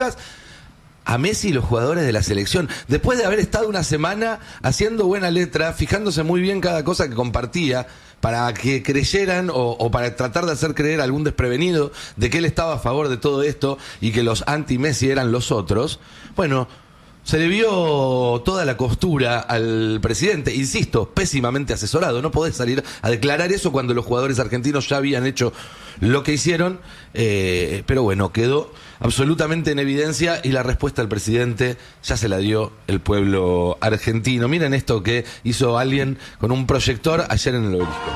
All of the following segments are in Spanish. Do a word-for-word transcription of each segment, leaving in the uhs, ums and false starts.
a Messi y los jugadores de la selección, después de haber estado una semana haciendo buena letra, fijándose muy bien cada cosa que compartía, para que creyeran o, o para tratar de hacer creer a algún desprevenido de que él estaba a favor de todo esto y que los anti-Messi eran los otros. Bueno, se le vio toda la costura al presidente, insisto, pésimamente asesorado. No podés salir a declarar eso cuando los jugadores argentinos ya habían hecho lo que hicieron, eh, pero bueno, quedó absolutamente en evidencia y la respuesta del presidente ya se la dio el pueblo argentino. Miren esto que hizo alguien con un proyector ayer en el obelisco.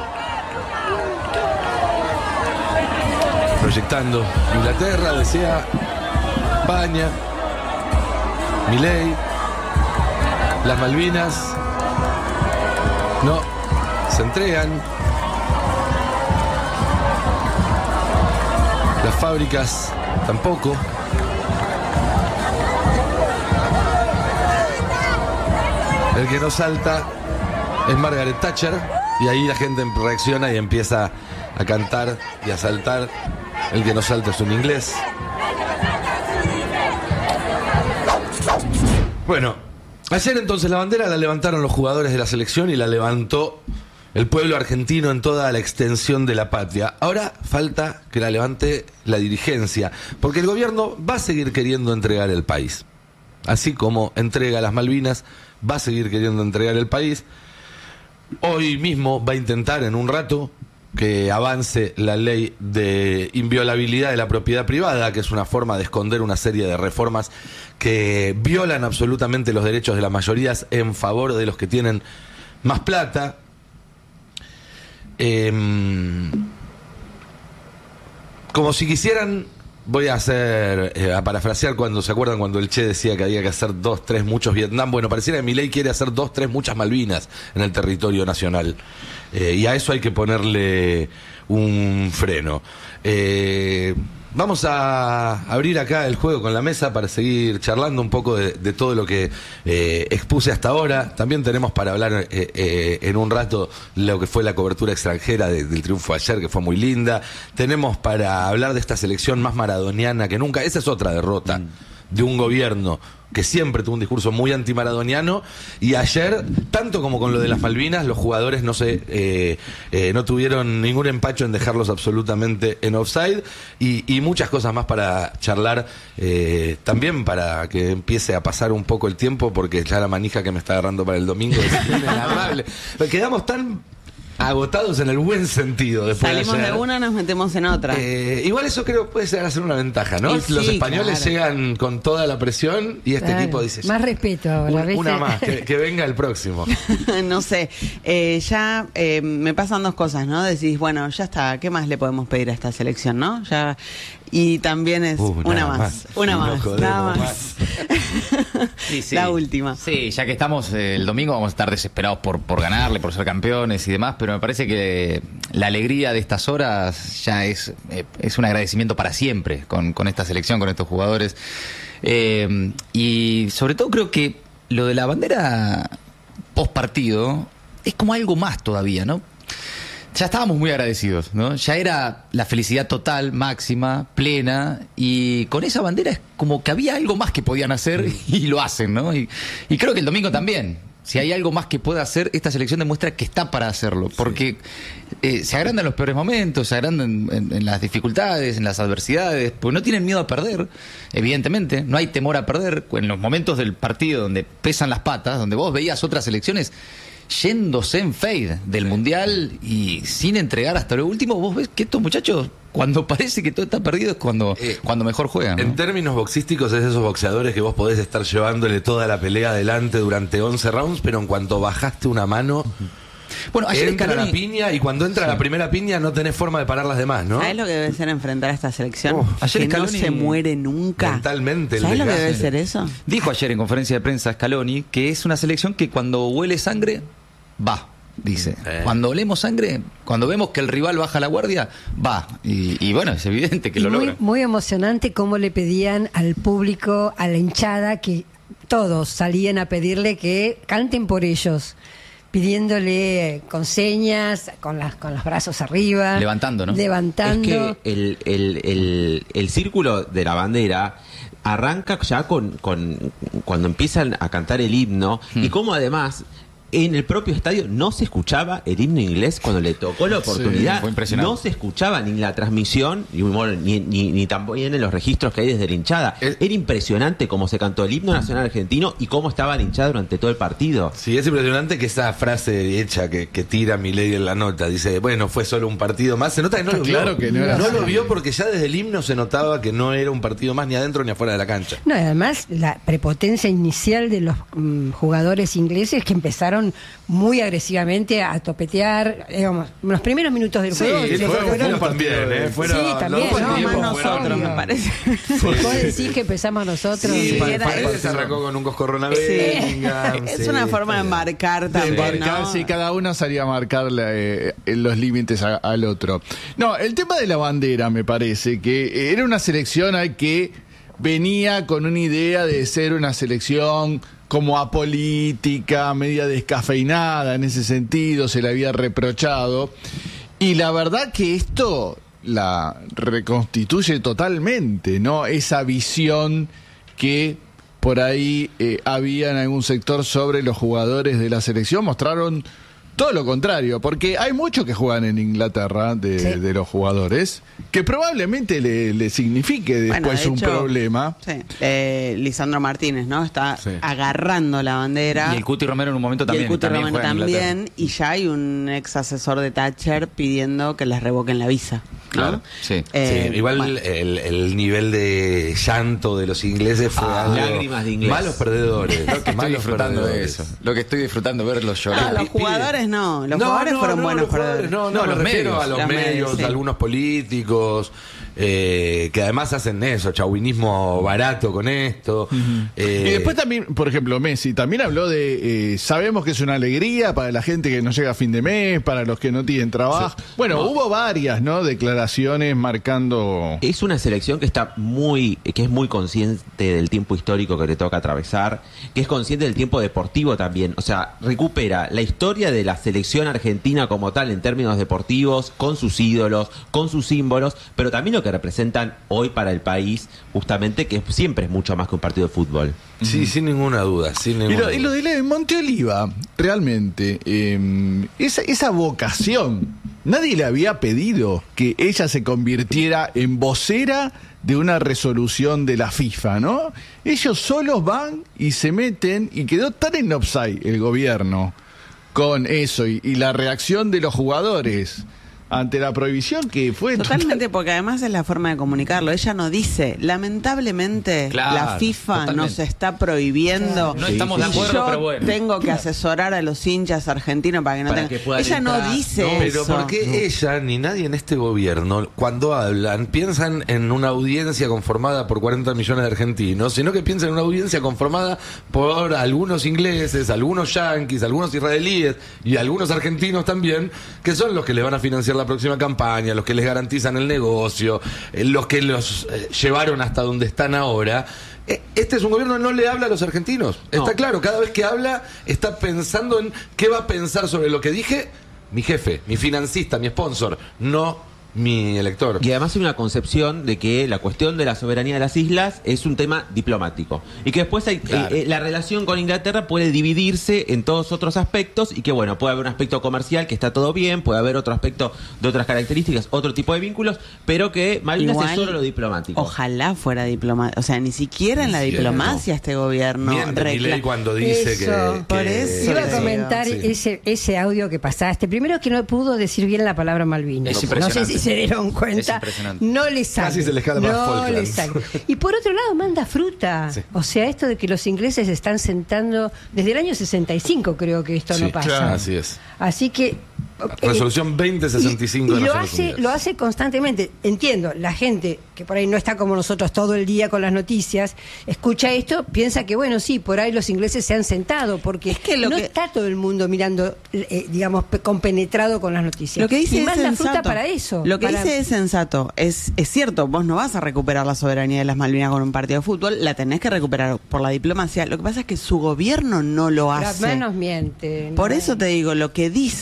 Proyectando Inglaterra, decía España, Milei, las Malvinas, no, se entregan. Las fábricas tampoco. El que no salta es Margaret Thatcher. Y ahí la gente reacciona y empieza a cantar y a saltar. El que no salta es un inglés. Bueno, ayer entonces la bandera la levantaron los jugadores de la selección y la levantó el pueblo argentino en toda la extensión de la patria. Ahora falta que la levante la dirigencia, porque el gobierno va a seguir queriendo entregar el país. Así como entrega las Malvinas, va a seguir queriendo entregar el país. Hoy mismo va a intentar en un rato que avance la ley de inviolabilidad de la propiedad privada, que es una forma de esconder una serie de reformas que violan absolutamente los derechos de las mayorías en favor de los que tienen más plata. Eh, como si quisieran, voy a hacer, eh, a parafrasear cuando se acuerdan cuando el Che decía que había que hacer dos, tres, muchos Vietnam. Bueno, pareciera que Milei quiere hacer dos, tres, muchas Malvinas en el territorio nacional. Eh, y a eso hay que ponerle un freno. Eh, vamos a abrir acá el juego con la mesa para seguir charlando un poco de, de todo lo que eh, expuse hasta ahora. También tenemos para hablar eh, eh, en un rato lo que fue la cobertura extranjera de, del triunfo ayer, que fue muy linda. Tenemos para hablar de esta selección más maradoniana que nunca. Esa es otra derrota de un gobierno que siempre tuvo un discurso muy antimaradoniano, y ayer, tanto como con lo de las Malvinas, los jugadores no se eh, eh, no tuvieron ningún empacho en dejarlos absolutamente en offside, y, y muchas cosas más para charlar, eh, también para que empiece a pasar un poco el tiempo, porque ya la manija que me está agarrando para el domingo es inenarrable. Quedamos tan agotados en el buen sentido. Después Salimos de, de una, nos metemos en otra. Eh, igual eso creo puede llegar a ser una ventaja, ¿no? Sí, Los españoles claro. llegan con toda la presión y este Claro. equipo dice... Más respeto ahora, un- ¿viste? Una más, que, que venga el próximo. No sé, eh, ya eh, me pasan dos cosas, ¿no? Decís, bueno, ya está, ¿qué más le podemos pedir a esta selección, no? Ya, y también es Uh, una nada más, más. una No más, jodemos nada más. más. Sí, sí. La última. Sí, ya que estamos eh, el domingo vamos a estar desesperados por, por ganarle, por ser campeones y demás, pero me parece que la alegría de estas horas ya es, eh, es un agradecimiento para siempre con, con esta selección, con estos jugadores. Eh, y sobre todo creo que lo de la bandera post partido es como algo más todavía, ¿no? Ya estábamos muy agradecidos, ¿no? Ya era la felicidad total, máxima, plena, y con esa bandera es como que había algo más que podían hacer y lo hacen, ¿no? Y, y creo que el domingo también. Si hay algo más que pueda hacer, esta selección demuestra que está para hacerlo, porque eh, se agrandan los peores momentos, se agrandan en, en las dificultades, en las adversidades, porque no tienen miedo a perder, evidentemente, no hay temor a perder. En los momentos del partido donde pesan las patas, donde vos veías otras selecciones yéndose en fade del Mundial y sin entregar hasta lo último, vos ves que estos muchachos, cuando parece que todo está perdido, es cuando, Eh, cuando mejor juegan, ¿no? En términos boxísticos es esos boxeadores que vos podés estar llevándole toda la pelea adelante durante once rounds, pero en cuanto bajaste una mano, Bueno, ayer entra Scaloni- la piña, y cuando entra Sí. la primera piña no tenés forma de parar las demás, ¿no? ¿Sabes lo que debe ser enfrentar a esta selección? Oh, ayer que no Scaloni- se muere nunca. Mentalmente el ¿Sabes lo que desgaste. debe ser eso? Dijo ayer en conferencia de prensa Scaloni que es una selección que cuando huele sangre, va, dice. Eh. Cuando olemos sangre, cuando vemos que el rival baja la guardia, va. Y, y bueno, es evidente que Y lo muy, logra. muy emocionante cómo le pedían al público, a la hinchada, que todos salían a pedirle que canten por ellos, pidiéndole con señas, con las con los brazos arriba, Levantando, ¿no? levantando. Es que el, el, el, el círculo de la bandera arranca ya con, con cuando empiezan a cantar el himno hmm. y cómo además en el propio estadio no se escuchaba el himno inglés cuando le tocó la oportunidad. Sí, fue impresionante. No se escuchaba ni en la transmisión ni, ni, ni, ni también en los registros que hay desde la hinchada. Es, Era impresionante cómo se cantó el himno nacional argentino y cómo estaba la hinchada durante todo el partido. Sí, es impresionante que esa frase hecha que, que tira Milei en la nota, dice, bueno, fue solo un partido más. Se nota que no lo claro vio. Que no era no así. lo vio porque ya desde el himno se notaba que no era un partido más ni adentro ni afuera de la cancha. No, además la prepotencia inicial de los mm, jugadores ingleses que empezaron muy agresivamente a topetear, digamos, en los primeros minutos del Sí, juego. fue- se fue- fueron- fue también, ¿eh? Fueron- sí, también, los dos ¿no? tiempos Más fueron- nosotros, me parece. Vos decís que empezamos nosotros. Sí, Sí, pa- era- Paredes se arrancó con un coscorrón a Sí. Bellingham, Es sí, una forma de está bien. marcar De también, marcar, ¿no? sí, cada uno salía a marcar eh, los límites a- al otro. No, el tema de la bandera me parece que era una selección al que venía con una idea de ser una selección como apolítica, media descafeinada en ese sentido, se le había reprochado. Y la verdad que esto la reconstituye totalmente, ¿no? Esa visión que por ahí eh, había en algún sector sobre los jugadores de la selección, mostraron todo lo contrario, porque hay muchos que juegan en Inglaterra de, Sí. de los jugadores, que probablemente le, le signifique después Bueno, de un hecho, problema. Sí. Eh, Lisandro Martínez, ¿no? Está Sí. agarrando la bandera. Y el Cuti Romero en un momento Y también. el Cuti también Romero juega en Inglaterra. también, y ya hay un ex asesor de Thatcher pidiendo que les revoquen la visa, ¿no? Claro, sí. Eh, Sí, igual bueno. el, el nivel de llanto de los ingleses fue Ah, algo- lágrimas de inglés. malos perdedores. Lo que estoy malos disfrutando de perdedores. eso. Lo que estoy disfrutando verlos No, llorar. los jugadores no, los No, jugadores no, fueron no, buenos los jugadores, perdedores. No, no, No, me los refiero medios. a los Los medios, medios, sí. a algunos políticos, eh, que además hacen eso, chauvinismo barato con esto. eh, Y después también, por ejemplo, Messi también habló de, eh, sabemos que es una alegría para la gente que no llega a fin de mes, para los que no tienen trabajo. Bueno, hubo varias, ¿no? Declaraciones marcando... Es una selección que está muy, que es muy consciente del tiempo histórico que le toca atravesar, que es consciente del tiempo deportivo también. O sea, recupera la historia de la selección argentina como tal en términos deportivos, con sus ídolos, con sus símbolos, pero también lo que representan hoy para el país, justamente, que siempre es mucho más que un partido de fútbol. Sí, sin ninguna duda, sin Y ninguna lo, y lo duda. de Monte Oliva, realmente, eh, esa, esa vocación, nadie le había pedido que ella se convirtiera en vocera de una resolución de la FIFA, ¿no? Ellos solos van y se meten, y quedó tan en offside el gobierno con eso, y, y la reacción de los jugadores ante la prohibición que fue... Totalmente, porque además es la forma de comunicarlo. Ella no dice, lamentablemente Claro, la FIFA totalmente. nos está prohibiendo. No estamos de y acuerdo, yo pero bueno. tengo que asesorar a los hinchas argentinos para que no Para tengan... que puedan Ella no entrar. dice No, Pero eso. ¿por qué ella ni nadie en este gobierno, cuando hablan, piensan en una audiencia conformada por cuarenta millones de argentinos, sino que piensan en una audiencia conformada por algunos ingleses, algunos yanquis, algunos israelíes y algunos argentinos también, que son los que le van a financiar la próxima campaña, los que les garantizan el negocio, eh, los que los eh, llevaron hasta donde están ahora? Eh, Este es un gobierno que no le habla a los argentinos. No. Está claro, cada vez que habla está pensando en qué va a pensar sobre lo que dije mi jefe, mi financista, mi sponsor, no mi elector. Y además hay una concepción de que la cuestión de la soberanía de las islas es un tema diplomático. Y que después hay, Claro. eh, eh, la relación con Inglaterra puede dividirse en todos otros aspectos y que, bueno, puede haber un aspecto comercial que está todo bien, puede haber otro aspecto de otras características, otro tipo de vínculos, pero que Malvinas Igual, es solo lo diplomático. Ojalá fuera diplomacia. O sea, ni siquiera en la Ni siquiera, diplomacia no. este gobierno. Miente recla- Milei cuando dice Eso, que, por que- eso Iba a Sí, comentar sí. ese, ese audio que pasaste. Primero que no pudo decir bien la palabra Malvinas. Es No sé impresionante. si se dieron cuenta. Es impresionante. No le sale. Casi se le escala más No Falkland. le sale. Y por otro lado manda fruta. Sí. O sea, esto de que los ingleses se están sentando desde el año sesenta y cinco, creo que esto Sí, no pasa. claro. Así es. Así que Resolución veinte sesenta y cinco y, de y lo Naciones hace Unidas. lo hace constantemente. Entiendo, la gente que por ahí no está como nosotros todo el día con las noticias, escucha esto, piensa que bueno, sí, por ahí los ingleses se han sentado, porque Es que lo no que- está todo el mundo mirando, eh, digamos, pe- compenetrado con las noticias. Lo que dice y es manda sensato. fruta para eso. Lo que para- dice es sensato. Es, es cierto, vos no vas a recuperar la soberanía de las Malvinas con un partido de fútbol, la tenés que recuperar por la diplomacia. Lo que pasa es que su gobierno no lo Las hace. manos mienten. Por ¿no? eso te digo, lo que dice no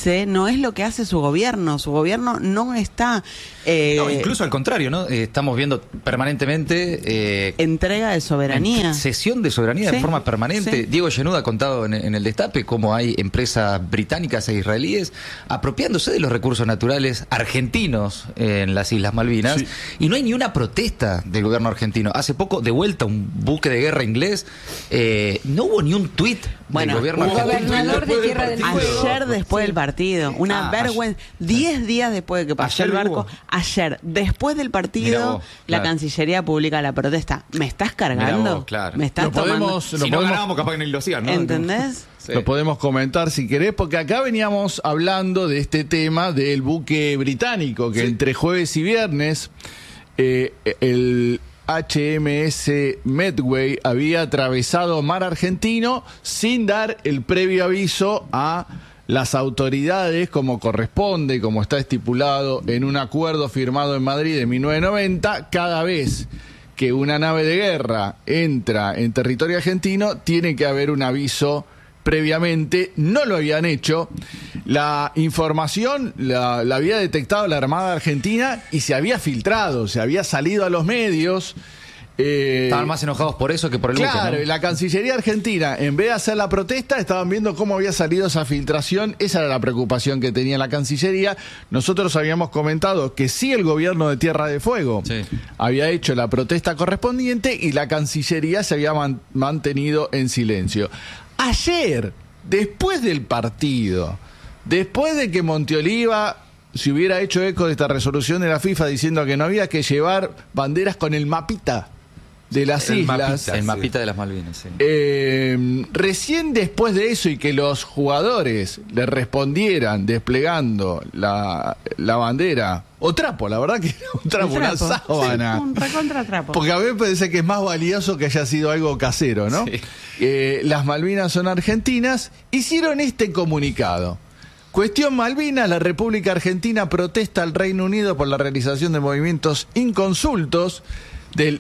no es lo que hace su gobierno. Su gobierno no está... Eh, no, incluso al contrario, ¿no? Eh, estamos viendo permanentemente... Eh, entrega de soberanía. Cesión de soberanía Sí, de forma permanente. sí. Diego Llenuda ha contado en, en el Destape cómo hay empresas británicas e israelíes apropiándose de los recursos naturales argentinos en las Islas Malvinas, Sí. y no hay ni una protesta del gobierno argentino. Hace poco, de vuelta, un buque de guerra inglés, eh, no hubo ni un tuit Bueno, del gobierno hubo argentino. gobernador de Tierra del Fuego. Ayer después del partido, una Ah, vergüenza. Diez días después de que pasó Ayer el barco, hubo. ayer, después del Mirá partido, vos, la claro. Cancillería publica la protesta. ¿Me estás cargando? Mirá vos, claro. ¿Me estás Lo tomando? podemos, lo Si no podemos- ganábamos, capaz que ni lo hacían, ¿no? ¿Entendés? Sí. Lo podemos comentar si querés, porque acá veníamos hablando de este tema del buque británico, que Sí. entre jueves y viernes eh, el H M S Medway había atravesado mar argentino sin dar el previo aviso a las autoridades, como corresponde, como está estipulado en un acuerdo firmado en Madrid en mil novecientos noventa. Cada vez que una nave de guerra entra en territorio argentino, tiene que haber un aviso previamente. No lo habían hecho. La información la, la había detectado la Armada Argentina y se había filtrado, se había salido a los medios. Eh, Estaban más enojados por eso que por el Claro, buque, y ¿no? la Cancillería Argentina, en vez de hacer la protesta, estaban viendo cómo había salido esa filtración. Esa era la preocupación que tenía la Cancillería. Nosotros habíamos comentado que sí, el gobierno de Tierra de Fuego Sí. había hecho la protesta correspondiente y la Cancillería se había man- mantenido en silencio. Ayer, después del partido, después de que Monteoliva se hubiera hecho eco de esta resolución de la FIFA diciendo que no había que llevar banderas con el mapita de las El islas. mapita. El Sí. mapita de las Malvinas, sí. Eh, recién después de eso y que los jugadores le respondieran desplegando la, la bandera o trapo, la verdad que era un trapo, una trapo. sábana. Sí, un recontratrapo. Porque a mí me parece que es más valioso que haya sido algo casero, ¿no? Sí. Eh, las Malvinas son argentinas, hicieron este comunicado. Cuestión Malvinas, la República Argentina protesta al Reino Unido por la realización de movimientos inconsultos del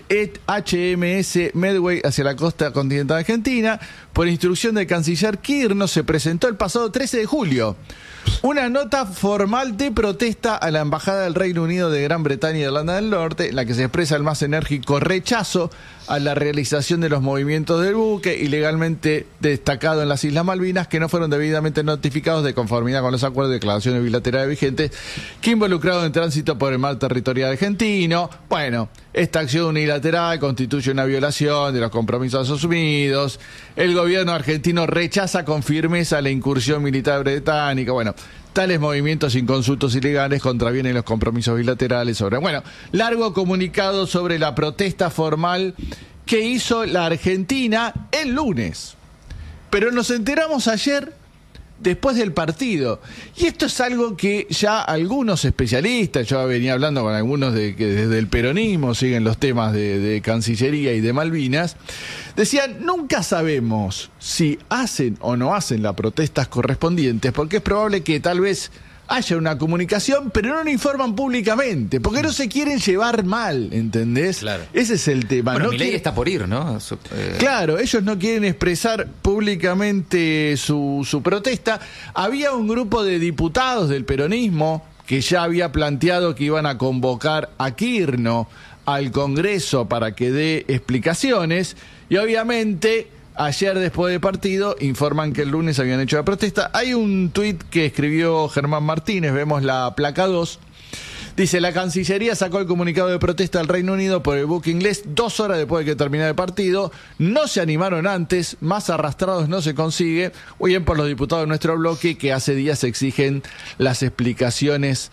H M S Medway hacia la costa continental argentina. Por instrucción del canciller Kirchner se presentó el pasado trece de julio una nota formal de protesta a la Embajada del Reino Unido de Gran Bretaña y Irlanda del Norte, en la que se expresa el más enérgico rechazo a la realización de los movimientos del buque ilegalmente destacado en las Islas Malvinas, que no fueron debidamente notificados de conformidad con los acuerdos y declaraciones bilaterales vigentes, que involucraron en tránsito por el mar territorial argentino. Bueno, esta acción unilateral constituye una violación de los compromisos asumidos. El gobierno argentino rechaza con firmeza la incursión militar británica. Bueno, tales movimientos inconsultos ilegales contravienen los compromisos bilaterales sobre... Bueno, largo comunicado sobre la protesta formal que hizo la Argentina el lunes. Pero nos enteramos ayer después del partido. Y esto es algo que ya algunos especialistas, yo venía hablando con algunos de que desde el peronismo siguen los temas de, de Cancillería y de Malvinas, decían, nunca sabemos si hacen o no hacen las protestas correspondientes, porque es probable que tal vez haya una comunicación, pero no lo informan públicamente, porque no se quieren llevar mal, ¿entendés? Claro. Ese es el tema. Bueno, No Milei quiere- está por ir, ¿no? Su- eh, Claro, ellos no quieren expresar públicamente su, su protesta. Había un grupo de diputados del peronismo que ya había planteado que iban a convocar a Kirchner al Congreso para que dé explicaciones y obviamente ayer después del partido informan que el lunes habían hecho la protesta. Hay un tuit que escribió Germán Martínez, vemos la placa dos. Dice, la Cancillería sacó el comunicado de protesta al Reino Unido por el buque inglés dos horas después de que terminara el partido. No se animaron antes, más arrastrados no se consigue. Muy bien por los diputados de nuestro bloque que hace días exigen las explicaciones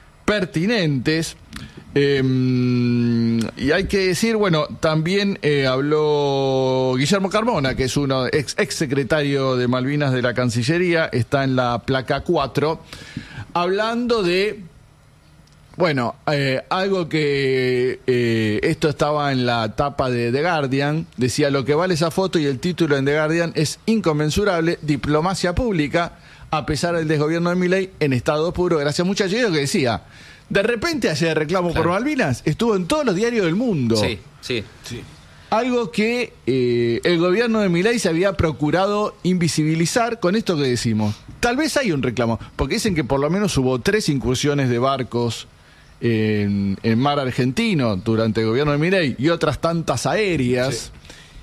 pertinentes. Eh, y hay que decir, bueno, también eh, habló Guillermo Carmona, que es uno ex, ex secretario de Malvinas de la Cancillería, está en la placa cuatro, hablando de... Bueno, eh, algo que eh, esto estaba en la tapa de The Guardian, decía lo que vale esa foto y el título en The Guardian es inconmensurable, diplomacia pública, a pesar del desgobierno de Milei en estado puro. Gracias muchachos. Y lo que decía, de repente ayer reclamo Claro. por Malvinas estuvo en todos los diarios del mundo. Sí, sí. Sí. algo que eh, el gobierno de Milei se había procurado invisibilizar con esto que decimos. Tal vez hay un reclamo, porque dicen que por lo menos hubo tres incursiones de barcos en, en mar argentino durante el gobierno de Milei y otras tantas aéreas. Sí.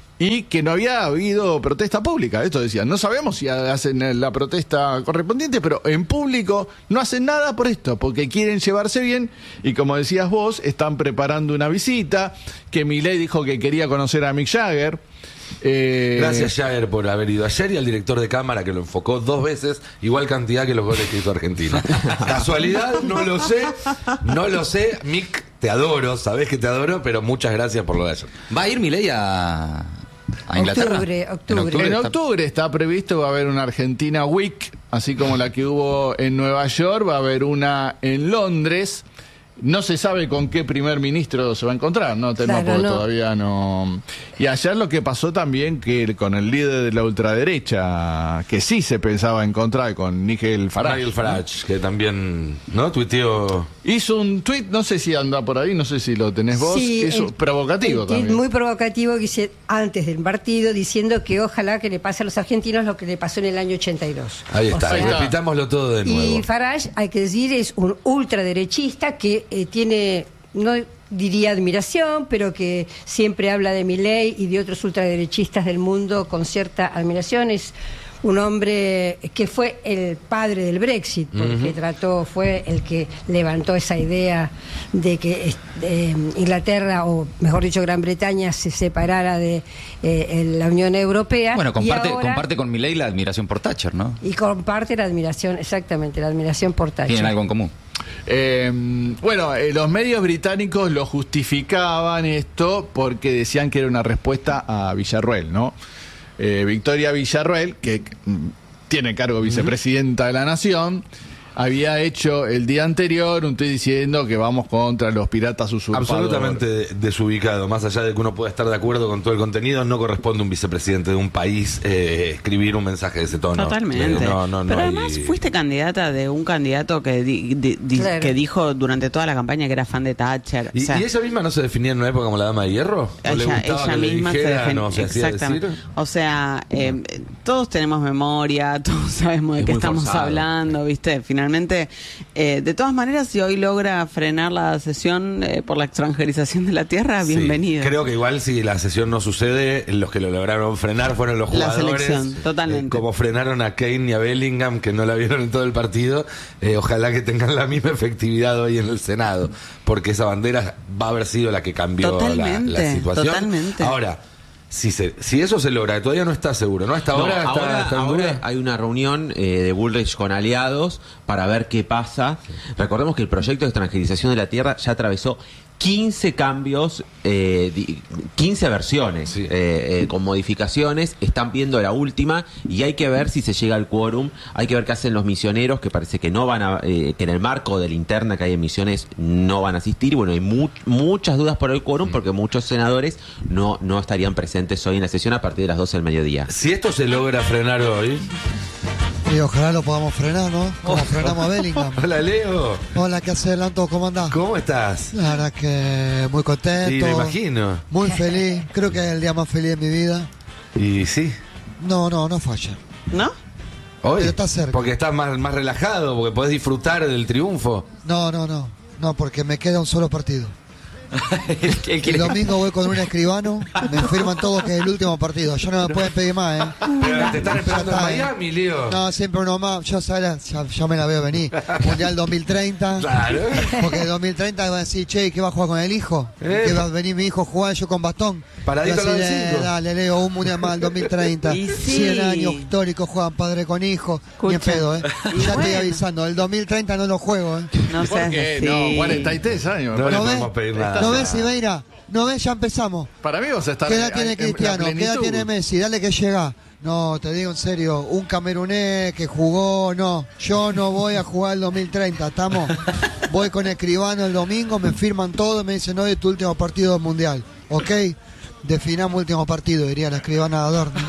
Y que no había habido protesta pública. Esto decían, no sabemos si hacen la protesta correspondiente, pero en público no hacen nada por esto, porque quieren llevarse bien. Y como decías vos, están preparando una visita, que Milei dijo que quería conocer a Mick Jagger. Eh... Gracias, Jagger, por haber ido ayer, y al director de cámara, que lo enfocó dos veces, igual cantidad que los goles que hizo Argentina. ¿Casualidad? No lo sé, no lo sé. Mick, te adoro, sabés que te adoro, pero muchas gracias por lo de ayer. ¿Va a ir Milei a... ¿A Inglaterra? Octubre, octubre. En octubre, en octubre está... está previsto, va a haber una Argentina Week, así como la que hubo en Nueva York, va a haber una en Londres. No se sabe con qué primer ministro se va a encontrar, ¿no? Tenemos Claro, no. todavía no. Y ayer lo que pasó también que con el líder de la ultraderecha, que sí se pensaba encontrar, con Nigel Farage. Nigel Farage, que también, ¿no? Tuiteó. Hizo un tuit, no sé si anda por ahí, no sé si lo tenés vos, Sí, hizo el- provocativo el tuit también. muy provocativo que hice antes del partido, diciendo que ojalá que le pase a los argentinos lo que le pasó en el año ochenta y dos. Ahí está, O sea, repitámoslo todo de nuevo. y Farage, hay que decir, es un ultraderechista que eh, tiene, no diría admiración, pero que siempre habla de Milei y de otros ultraderechistas del mundo con cierta admiración. Es un hombre que fue el padre del Brexit, porque Ujú. trató, fue el que levantó esa idea de que eh, Inglaterra, o mejor dicho Gran Bretaña, se separara de eh, la Unión Europea. Bueno, comparte, y ahora- comparte con Milei la admiración por Thatcher, ¿no? y comparte la admiración, exactamente, la admiración por Thatcher. Tienen algo en común. Eh, bueno, eh, los medios británicos lo justificaban esto porque decían que era una respuesta a Villarruel, ¿no? Eh, Victoria Villarruel, que mm, tiene cargo vicepresidenta de la Nación, había hecho el día anterior un tuit diciendo que vamos contra los piratas usurpadores. Absolutamente de- desubicado. Más allá de que uno pueda estar de acuerdo con todo el contenido, no corresponde a un vicepresidente de un país eh, escribir un mensaje de ese tono. Totalmente. Eh, no, no, no Pero hay- además fuiste candidata de un candidato que, di- di- di- Claro. que dijo durante toda la campaña que era fan de Thatcher. ¿Y, O sea, y ella misma no se definía en una época como la dama de hierro? ¿O le ella, gustaba ella que le misma se dijeran defendió. o se hacía Exactamente. decir? O sea, eh, todos tenemos memoria, todos sabemos de Es qué muy estamos forzado. hablando, ¿viste? Finalmente, eh, de todas maneras, si hoy logra frenar la sesión eh, por la extranjerización de la tierra, Sí, bienvenido. creo que igual si la sesión no sucede, los que lo lograron frenar fueron los La jugadores. selección, totalmente. Eh, como frenaron a Kane y a Bellingham, que no la vieron en todo el partido, eh, ojalá que tengan la misma efectividad hoy en el Senado, porque esa bandera va a haber sido la que cambió la, Totalmente, la situación. totalmente. Ahora, si, se, si eso se logra, todavía no está seguro, ¿no? Hasta No, ahora está, ahora, está en ahora duda. hay una reunión eh, de Bullrich con aliados para ver qué pasa. Recordemos que el proyecto de extranjerización de la tierra ya atravesó quince cambios, eh, di- quince versiones Sí. eh, eh, con modificaciones. Están viendo la última y hay que ver si se llega al quórum. Hay que ver qué hacen los misioneros, que parece que no van a, eh, que en el marco de la interna que hay en misiones no van a asistir. Bueno, hay mu- muchas dudas por el quórum porque muchos senadores no, no estarían presentes hoy en la sesión a partir de las doce del mediodía. Si esto se logra frenar hoy. Y ojalá lo podamos frenar, ¿no? Como frenamos a Bellingham. Hola, Leo. Hola, ¿qué haces, Lanto? ¿Cómo andás? ¿Cómo estás? La verdad que muy contento. Sí, me imagino. Muy feliz. Creo que es el día más feliz de mi vida. Y sí. No, no, no falla. ¿No? Hoy. Pero está cerca. Porque estás más, más relajado, porque podés disfrutar del triunfo. No, no, no. No, porque me queda un solo partido. Él El quiere- domingo voy con un escribano, me firman todos que es el último partido. Ya no me pueden pedir más, ¿eh? Pero te están esperando en Ya está, ¿eh? Miami, Leo. No, siempre uno más. Yo sabes, ya, ya me la veo venir. Mundial dos mil treinta. Claro. Porque en dos mil treinta va a decir, che, ¿qué va a jugar con el hijo? Eh. Que va a venir mi hijo a jugar yo con bastón. Paradito Y así, al lado del eh, cinco. Dale, Leo, un mundial más el dos mil treinta. Y sí. cien años históricos juegan padre con hijo. Ni en Escucha. pedo, ¿eh? Y Ya estoy bueno. avisando, el dos mil treinta no lo juego, ¿eh? No ¿Por seas qué? así. No, cuarenta y tres años. No le ¿No podemos ves? pedir nada. ¿No ves, Sibeira? ¿No ves? Ya empezamos. Para mí vas a estar ¿Qué edad en- tiene en la Cristiano? ¿Qué edad plenitud. tiene Messi? Dale que llega. No, te digo en serio, un camerunés que jugó, no. Yo no voy a jugar el dos mil treinta, ¿estamos? Voy con escribano el domingo, me firman todo, me dicen, no, es tu último partido del mundial. ¿Ok? Definamos último partido, diría la escribana de Adorno.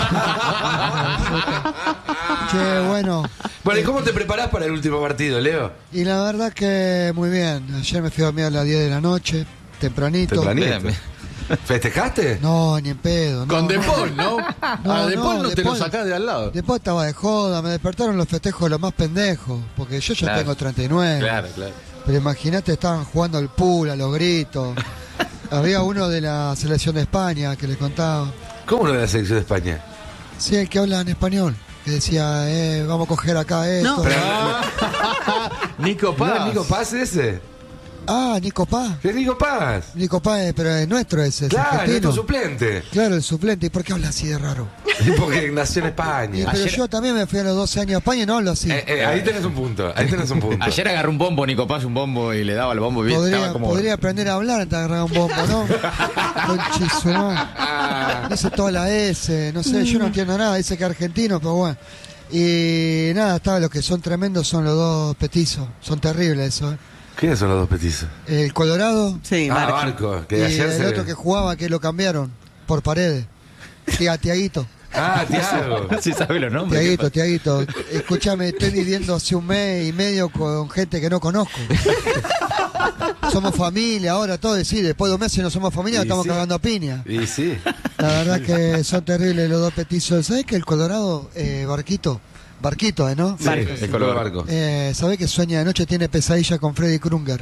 Che, bueno. Bueno, ¿y cómo te preparás para el último partido, Leo? Y la verdad que muy bien. Ayer me fui a dormir a las diez de la noche, tempranito. Tempranito. Bien, bien. ¿Festejaste? No, ni en pedo. No, Con De no. Paul, ¿no? No, A De no, Paul no De te lo Paul. sacás de al lado. Después estaba de joda, me despertaron los festejos de los más pendejos, porque yo ya Claro. tengo treinta y nueve. Claro, claro. Pero imagínate, estaban jugando al pool, a los gritos. Había uno de la selección de España que les contaba. ¿Cómo no de la selección de España? Sí, el que habla en español. Que decía, eh, vamos a coger acá esto. No. Nico ¿No Paz. es Nico Paz ese? Ah, Nico Paz. ¿Qué es Nico Paz? Nico Paz, eh, pero es nuestro ese, es Claro, es argentino. tu suplente. Claro, el suplente. ¿Y por qué habla así de raro? Porque nació en Y, España. pero Ayer- yo también me fui a los doce años a España y no hablo así. Eh, eh, ahí tenés un punto, ahí tenés un punto. Ayer agarró un bombo, Nico Paz, un bombo y le daba el bombo y Podría, estaba como... podría aprender a hablar antes de agarrar un bombo, ¿no? Conchizo, Ah. ¿no? Dice toda la S, no sé, yo no entiendo nada, dice que argentino, pero bueno. Y nada, está, los que son tremendos son los dos petizos, son terribles eso. ¿eh? ¿Quiénes son los dos petizos? El Colorado Sí, Ah, Marco. Barco, que y ayer el se... otro que jugaba que lo cambiaron por Paredes. Tia- Tiaguito, Ah, Tiago. Sí sabe los nombres. Tiaguito, Tiaguito. Escúchame, estoy viviendo hace un mes y medio con gente que no conozco. Somos familia ahora, todo decir, después de un mes si no somos familia Y estamos sí. cagando a piña. Y sí. La verdad que son terribles los dos petizos. ¿Sabés que el Colorado, eh, Barquito, Barquito, ¿eh, no? Sí, Barco. el color barco. Eh, ¿Sabés que sueña de noche, tiene pesadilla con Freddy Krueger?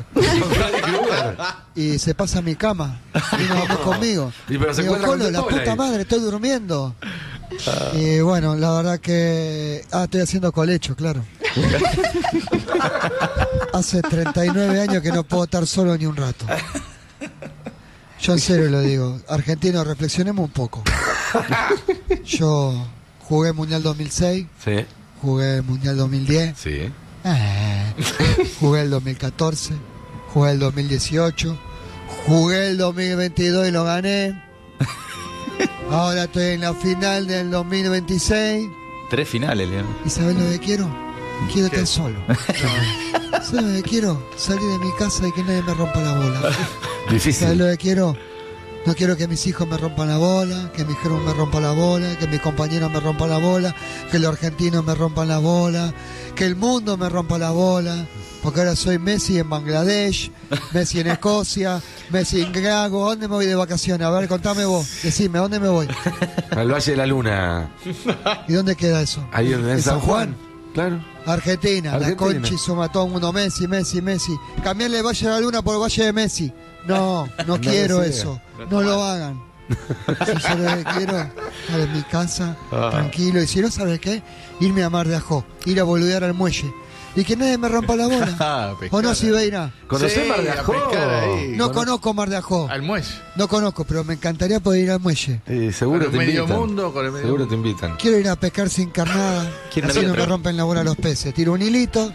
Y se pasa a mi cama y no vamos conmigo. Y pero se Digo, encuentra con Colo, la Totola puta ahí. madre, estoy durmiendo. Y bueno, la verdad que... Ah, estoy haciendo colecho, claro. Hace treinta y nueve años que no puedo estar solo ni un rato. Yo en serio lo digo. Argentinos, reflexionemos un poco. Yo jugué Mundial dos mil seis, Sí, jugué Mundial dos mil diez, sí. eh, jugué el dos mil catorce, jugué el dos mil dieciocho, jugué el dos mil veintidós y lo gané. Ahora estoy en la final del dos mil veintiséis. Tres finales, León. ¿Y sabes lo que quiero? Quiero estar solo. ¿Sabes lo que quiero? Salir de mi casa y que nadie me rompa la bola. ¿Sabes Difícil. lo que quiero? No quiero que mis hijos me rompan la bola, que mis hermanos me rompan la bola, que mis compañeros me rompan la bola, que los argentinos me rompan la bola, que el mundo me rompa la bola. Porque ahora soy Messi en Bangladesh, Messi en Escocia, Messi en ¿qué hago? ¿Dónde me voy de vacaciones? A ver, contame vos, decime, ¿a dónde me voy? Al Valle de la Luna. ¿Y dónde queda eso? Ahí en, en ¿En San Juan. Claro. Argentina, Argentina. la concha suma todo el mundo, Messi, Messi, Messi. Cambiarle el Valle de la Luna por el Valle de Messi. No, no quiero le siga. eso. No lo hagan. Si yo lo que quiero, estar en mi casa, Ah. tranquilo. Y si no, ¿sabes qué? Irme a Mar de Ajó, ir a boludear al muelle. Y que nadie me rompa la bola. Ah, ¿O no, pescar. Sibeira? ¿Conocés Sí, Mar de a Ajó? pescar ahí. No conozco Mar de Ajó. Al muelle. No conozco, pero me encantaría poder ir al muelle. Eh, seguro Con te el medio invitan. mundo, con el medio Seguro mundo. te invitan. Quiero ir a pescar sin carnada. Quiero una Así vida no me tranquila. rompen la bola los peces. Tiro un hilito.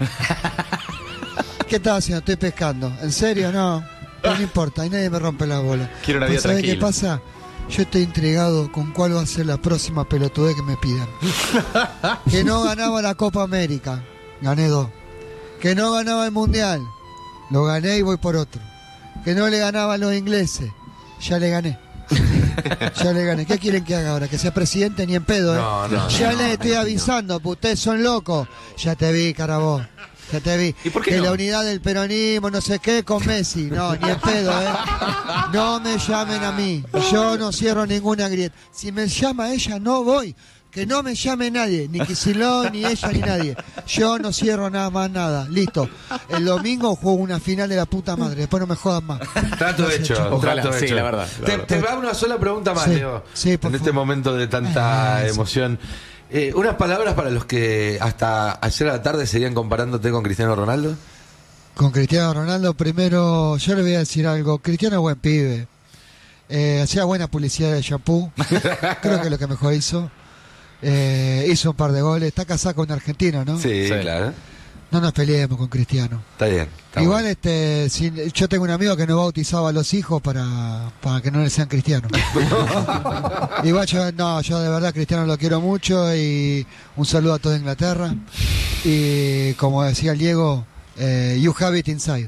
¿Qué estás haciendo? Estoy pescando. ¿En serio? No. Pero no importa. Y nadie me rompe la bola. Quiero una Pues, vida ¿sabés qué tranquila. pasa? Yo estoy intrigado con cuál va a ser la próxima pelotudez que me pidan. Que no ganaba la Copa América. Gané dos. Que no ganaba el Mundial. Lo gané y voy por otro. Que no le ganaba a los ingleses. Ya le gané. Ya le gané. ¿Qué quieren que haga ahora? ¿Que sea presidente? Ni en pedo, ¿eh? No, no, ya no, les estoy avisando, pues ustedes son locos. Ya te vi, carabó. Ya te vi. ¿Y por qué que no? la unidad del peronismo, no sé qué, con Messi. No, ni en pedo, ¿eh? No me llamen a mí. Yo no cierro ninguna grieta. Si me llama ella, no voy. Que no me llame nadie, ni Kicillof, ni ella, ni nadie. Yo no cierro nada más nada. Listo. El domingo juego una final de la puta madre. Después no me jodan más. Trato Gracias, hecho. chicos. Ojalá, trato sí, hecho. la verdad, la Te, verdad. te va una sola pregunta más, Sí, Leo. sí, por en este favor. momento de tanta Ah, sí. emoción. Eh, unas palabras para los que hasta ayer a la tarde seguían comparándote con Cristiano Ronaldo. Con Cristiano Ronaldo, primero, yo le voy a decir algo. Cristiano es buen pibe. Eh, hacía buena publicidad de shampoo. Creo que es lo que mejor hizo. Eh, hizo un par de goles. Está casado con un argentino, ¿no? Sí, Sí. claro. No nos peleemos con Cristiano. Está bien. está Igual bueno. este, si- yo tengo un amigo que no bautizaba a los hijos para, para que no le sean cristianos. Igual yo, no, yo de verdad Cristiano lo quiero mucho y un saludo a toda Inglaterra. Y como decía el Diego, Eh, you have it inside.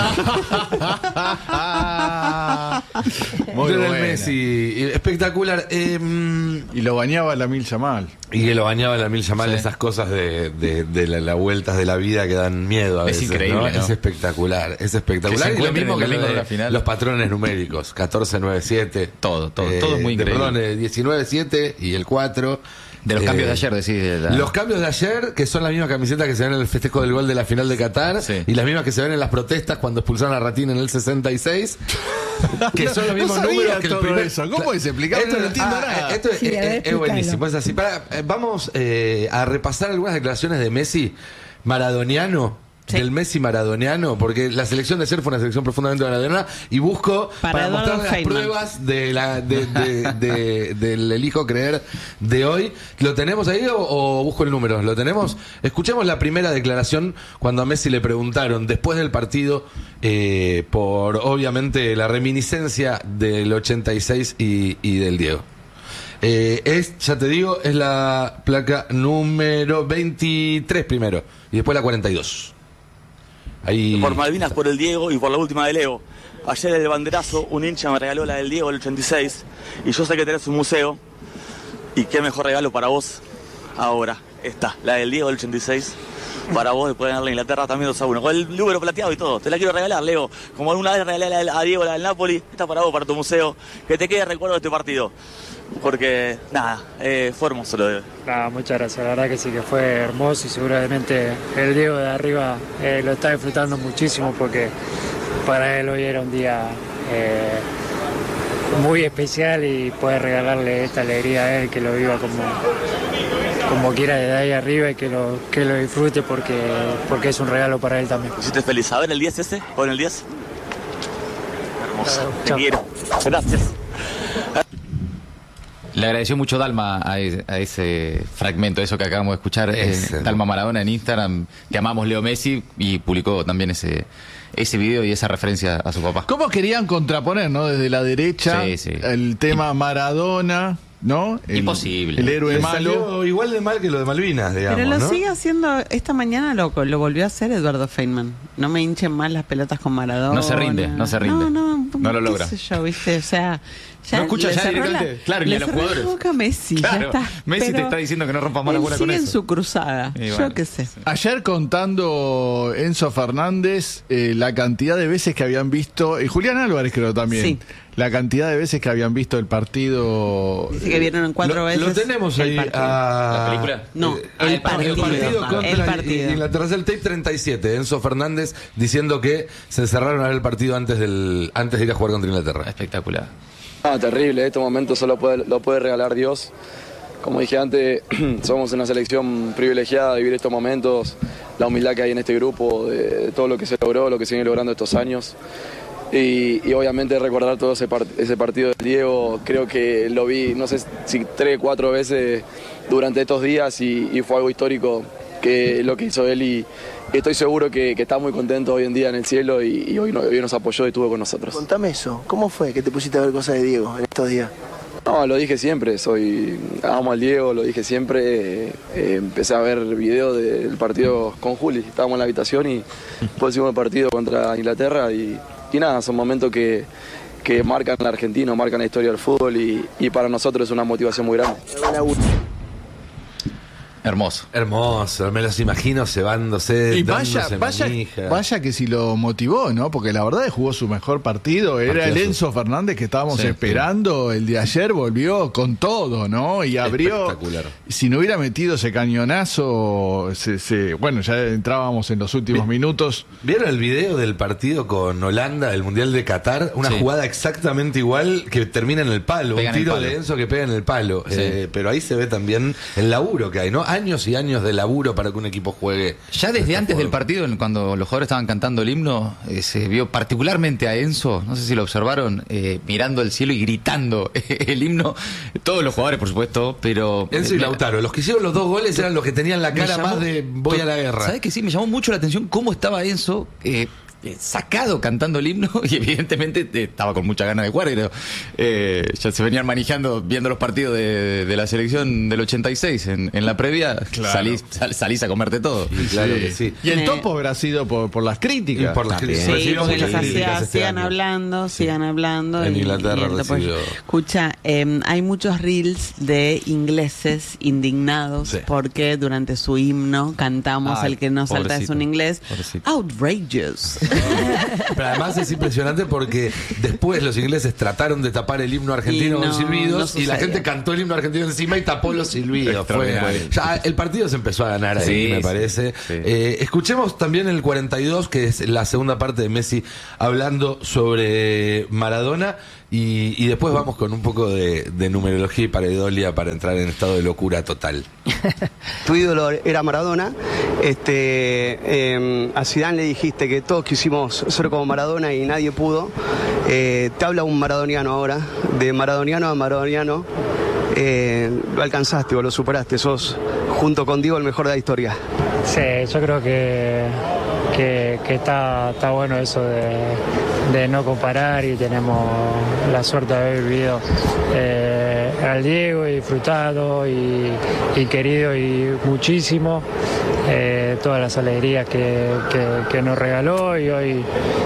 Muy Lionel buena. Messi, espectacular. Eh, Y lo bañaba la Mil Yamal. y que lo bañaba la Mil Yamal, Sí. esas cosas de, de, de la- las vueltas de la vida que dan miedo a Es veces. increíble, ¿no? ¿no? Es espectacular, es Que se espectacular. Y lo encuentren mismo el que lo domingo de de la final. los patrones numéricos, catorce nueve siete. Todo, todo, todo es muy de- increíble. Perdón, eh, diecinueve siete y el cuatro. De los Eh, cambios de ayer, decís. de la- Los cambios de ayer, que son las mismas camisetas que se ven en el festejo del gol de la final de Qatar, Sí. y las mismas que se ven en las protestas cuando expulsaron a Ratín en el sesenta y seis, que son los No mismos sabía números que el todo primer... eso. ¿Cómo es? Explicá, no entiendo ah, nada. Esto es, Sí, a es- ver, es explícalo. buenísimo, es así. Pará, eh, vamos eh, a repasar algunas declaraciones de Messi maradoniano. Sí. Del Messi maradoniano, porque la selección de ayer fue una selección profundamente maradoniana, y busco Para para, Eduardo mostrar las Feynman. pruebas de la, de, de- de- del elijo creer de hoy. ¿Lo tenemos ahí o, o busco el número? ¿Lo tenemos? Escuchemos la primera declaración cuando a Messi le preguntaron después del partido eh, por obviamente la reminiscencia del ochenta y seis y, y del Diego. Eh, es, ya te digo, es la placa número veintitrés primero y después la cuarenta y dos. Ahí Por Malvinas, por el Diego y por la última de Leo. Ayer el banderazo, un hincha me regaló la del Diego del ochenta y seis y yo sé que tenés un museo y qué mejor regalo para vos ahora. Esta, la del Diego del ochenta y seis, para vos después de ganar la Inglaterra también dos a uno. Con el número plateado y todo, te la quiero regalar, Leo. Como alguna vez regalé la- a Diego la del Napoli, esta para vos, para tu museo. Que te quede recuerdo de este partido. Porque, nada, eh, fue hermoso lo de... Nada, muchas gracias, la verdad que sí que fue hermoso y seguramente el Diego de arriba eh, lo está disfrutando muchísimo porque para él hoy era un día eh, muy especial y poder regalarle esta alegría a él, que lo viva como, como quiera desde ahí arriba y que lo, que lo disfrute porque, porque es un regalo para él también. ¿Me hiciste feliz? A ver el diez ese, pon el diez. Hermoso, te Chao. quiero. Gracias. Le agradeció mucho Dalma a, e- a ese fragmento, eso que acabamos de escuchar. eh, Ese, ¿no? Dalma Maradona en Instagram, que amamos Leo Messi, y publicó también ese, ese video y esa referencia a su papá. ¿Cómo querían contraponer, no? Desde la derecha, Sí, sí. el tema Maradona, ¿no? El, Imposible. El héroe le malo. salió igual de mal que lo de Malvinas, digamos, Pero lo ¿no? sigue haciendo, esta mañana lo, lo volvió a hacer Eduardo Feynman. No me hinchen más las pelotas con Maradona. No se rinde, no se rinde. No, no, No lo qué logra. sé yo, viste, o sea... Ya No escucha le ya cerró directamente, la- claro, ni le a los cerró la jugadores. boca a Messi, Claro, ya está. Messi te Pero está diciendo que no rompa más la él bola con sigue en eso. su cruzada, Y yo bueno, qué sé. Ayer contando Enzo Fernández eh, la cantidad de veces que habían visto, y Julián Álvarez creo también, Sí. la cantidad de veces que habían visto el partido. Dice que vieron en cuatro lo, veces. lo tenemos el ahí. partido. a- ¿La película? No, eh, el el, partido, partido. el partido contra El partido. Inglaterra, el tape treinta y siete. Enzo Fernández diciendo que se encerraron a ver el partido antes del antes de ir a jugar contra Inglaterra. Espectacular. Ah, terrible, estos momentos solo puede, lo puede regalar Dios. Como dije antes, somos una selección privilegiada de vivir estos momentos, la humildad que hay en este grupo, de, de todo lo que se logró, lo que se viene logrando estos años. Y, y obviamente recordar todo ese, part- ese partido del Diego, creo que lo vi, no sé si tres, cuatro veces durante estos días y, y fue algo histórico que lo que hizo él y estoy seguro que, que está muy contento hoy en día en el cielo y, y hoy, no- hoy nos apoyó y estuvo con nosotros. Contame eso, ¿cómo fue que te pusiste a ver cosas de Diego en estos días? No, lo dije siempre, soy amo al Diego, lo dije siempre. eh, eh, empecé a ver videos del partido con Juli, estábamos en la habitación y después hicimos el partido contra Inglaterra y, y nada, son momentos que, que marcan al argentino, marcan la historia del fútbol y, y para nosotros es una motivación muy grande. Hermoso. Hermoso, me los imagino cebándose, Y vaya, dándose vaya, manija. vaya que si lo motivó, ¿no? Porque la verdad es que jugó su mejor partido. Era el Partidazo. Enzo Fernández que estábamos Sí, esperando. El de ayer volvió con todo, ¿no? Y abrió. Espectacular. Si no hubiera metido ese cañonazo, se, se- bueno, ya entrábamos en los últimos minutos. ¿Vieron el video del partido con Holanda, el Mundial de Qatar? Una Sí. jugada exactamente igual que termina en el palo. Pega un en el tiro palo. de Enzo que pega en el palo. Sí. Eh, pero ahí se ve también el laburo que hay, ¿no? Años y años de laburo para que un equipo juegue. Ya desde este antes del juego. partido, en- cuando los jugadores estaban cantando el himno, eh, se vio particularmente a Enzo, no sé si lo observaron, eh, mirando el cielo y gritando el himno. Todos los jugadores, por supuesto, pero... Enzo y eh, Lautaro, los que hicieron los dos goles eran los que tenían la me cara llamó- más de voy a la guerra. ¿Sabes que sí? Me llamó mucho la atención cómo estaba Enzo, eh, eh, sacado cantando el himno y evidentemente eh, estaba con mucha ganas de jugar. Pero, eh, ya se venían manejando viendo los partidos de, de la selección del ochenta y seis en, en la previa. Claro. Salís, sal, salís a comerte todo. Y claro que sí. Y el Eh, topo habrá sido por, por las críticas. Y por las críticas. Sí, Recibió porque muchas les críticas hacía, este sigan año. hablando, Sí. sigan hablando. En y- Inglaterra y el topo- recibió. Escucha, eh, hay muchos reels de ingleses indignados Sí. porque durante su himno cantamos Ay, el que no salta es pobrecito, un inglés. pobrecito. Outrageous. Pero además es impresionante porque después los ingleses trataron de tapar el himno argentino Y no, con silbidos no y la sucedió. gente cantó el himno argentino encima y tapó los silbidos. Fue, Extraordinario. ya el partido se empezó a ganar ahí, Sí, me sí, parece. sí. Eh, escuchemos también el cuarenta y dos, que es la segunda parte de Messi hablando sobre Maradona. Y, y después vamos con un poco de, de numerología y pareidolia para entrar en estado de locura total. Tu ídolo era Maradona. Este, eh, a Zidane le dijiste que todos quisimos ser como Maradona y nadie pudo. Eh, te habla un maradoniano ahora, de maradoniano a maradoniano. Eh, lo alcanzaste o lo superaste, sos junto con Diego el mejor de la historia. Sí, yo creo que, que, que está, está bueno eso de, de no comparar y tenemos la suerte de haber vivido eh, al Diego y disfrutado y, y querido y muchísimo eh, todas las alegrías que, que, que nos regaló y hoy,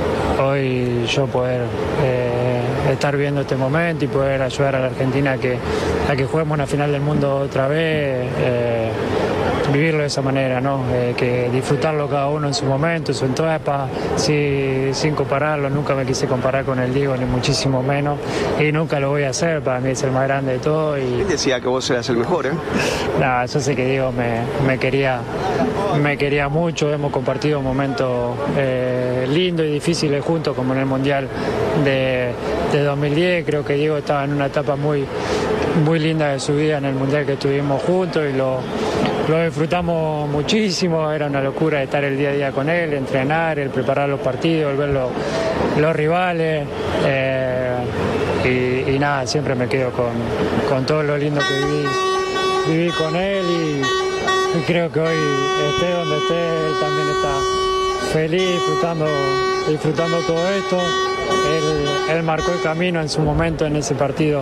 hoy yo poder eh, estar viendo este momento y poder ayudar a la Argentina a que, a que juguemos una final del mundo otra vez. Eh, vivirlo de esa manera, ¿no? Eh, que disfrutarlo cada uno en su momento, en su etapa, sí, sin compararlo. Nunca me quise comparar con el Diego, ni muchísimo menos, y nunca lo voy a hacer. Para mí es el más grande de todo. Y Él decía que vos eras el mejor, ¿eh? nada, yo sé que Diego me, me quería me quería mucho. Hemos compartido momentos eh, lindos y difíciles juntos, como en el Mundial de, de dos mil diez. Creo que Diego estaba en una etapa muy muy linda de su vida en el Mundial que estuvimos juntos y lo, lo disfrutamos muchísimo. Era una locura estar el día a día con él, entrenar, el preparar los partidos, el ver los, los rivales. Eh, y, y nada, siempre me quedo con, con todo lo lindo que viví, viví con él y, y creo que hoy esté donde esté, él también está feliz, disfrutando, disfrutando todo esto. Él, él marcó el camino en su momento en ese partido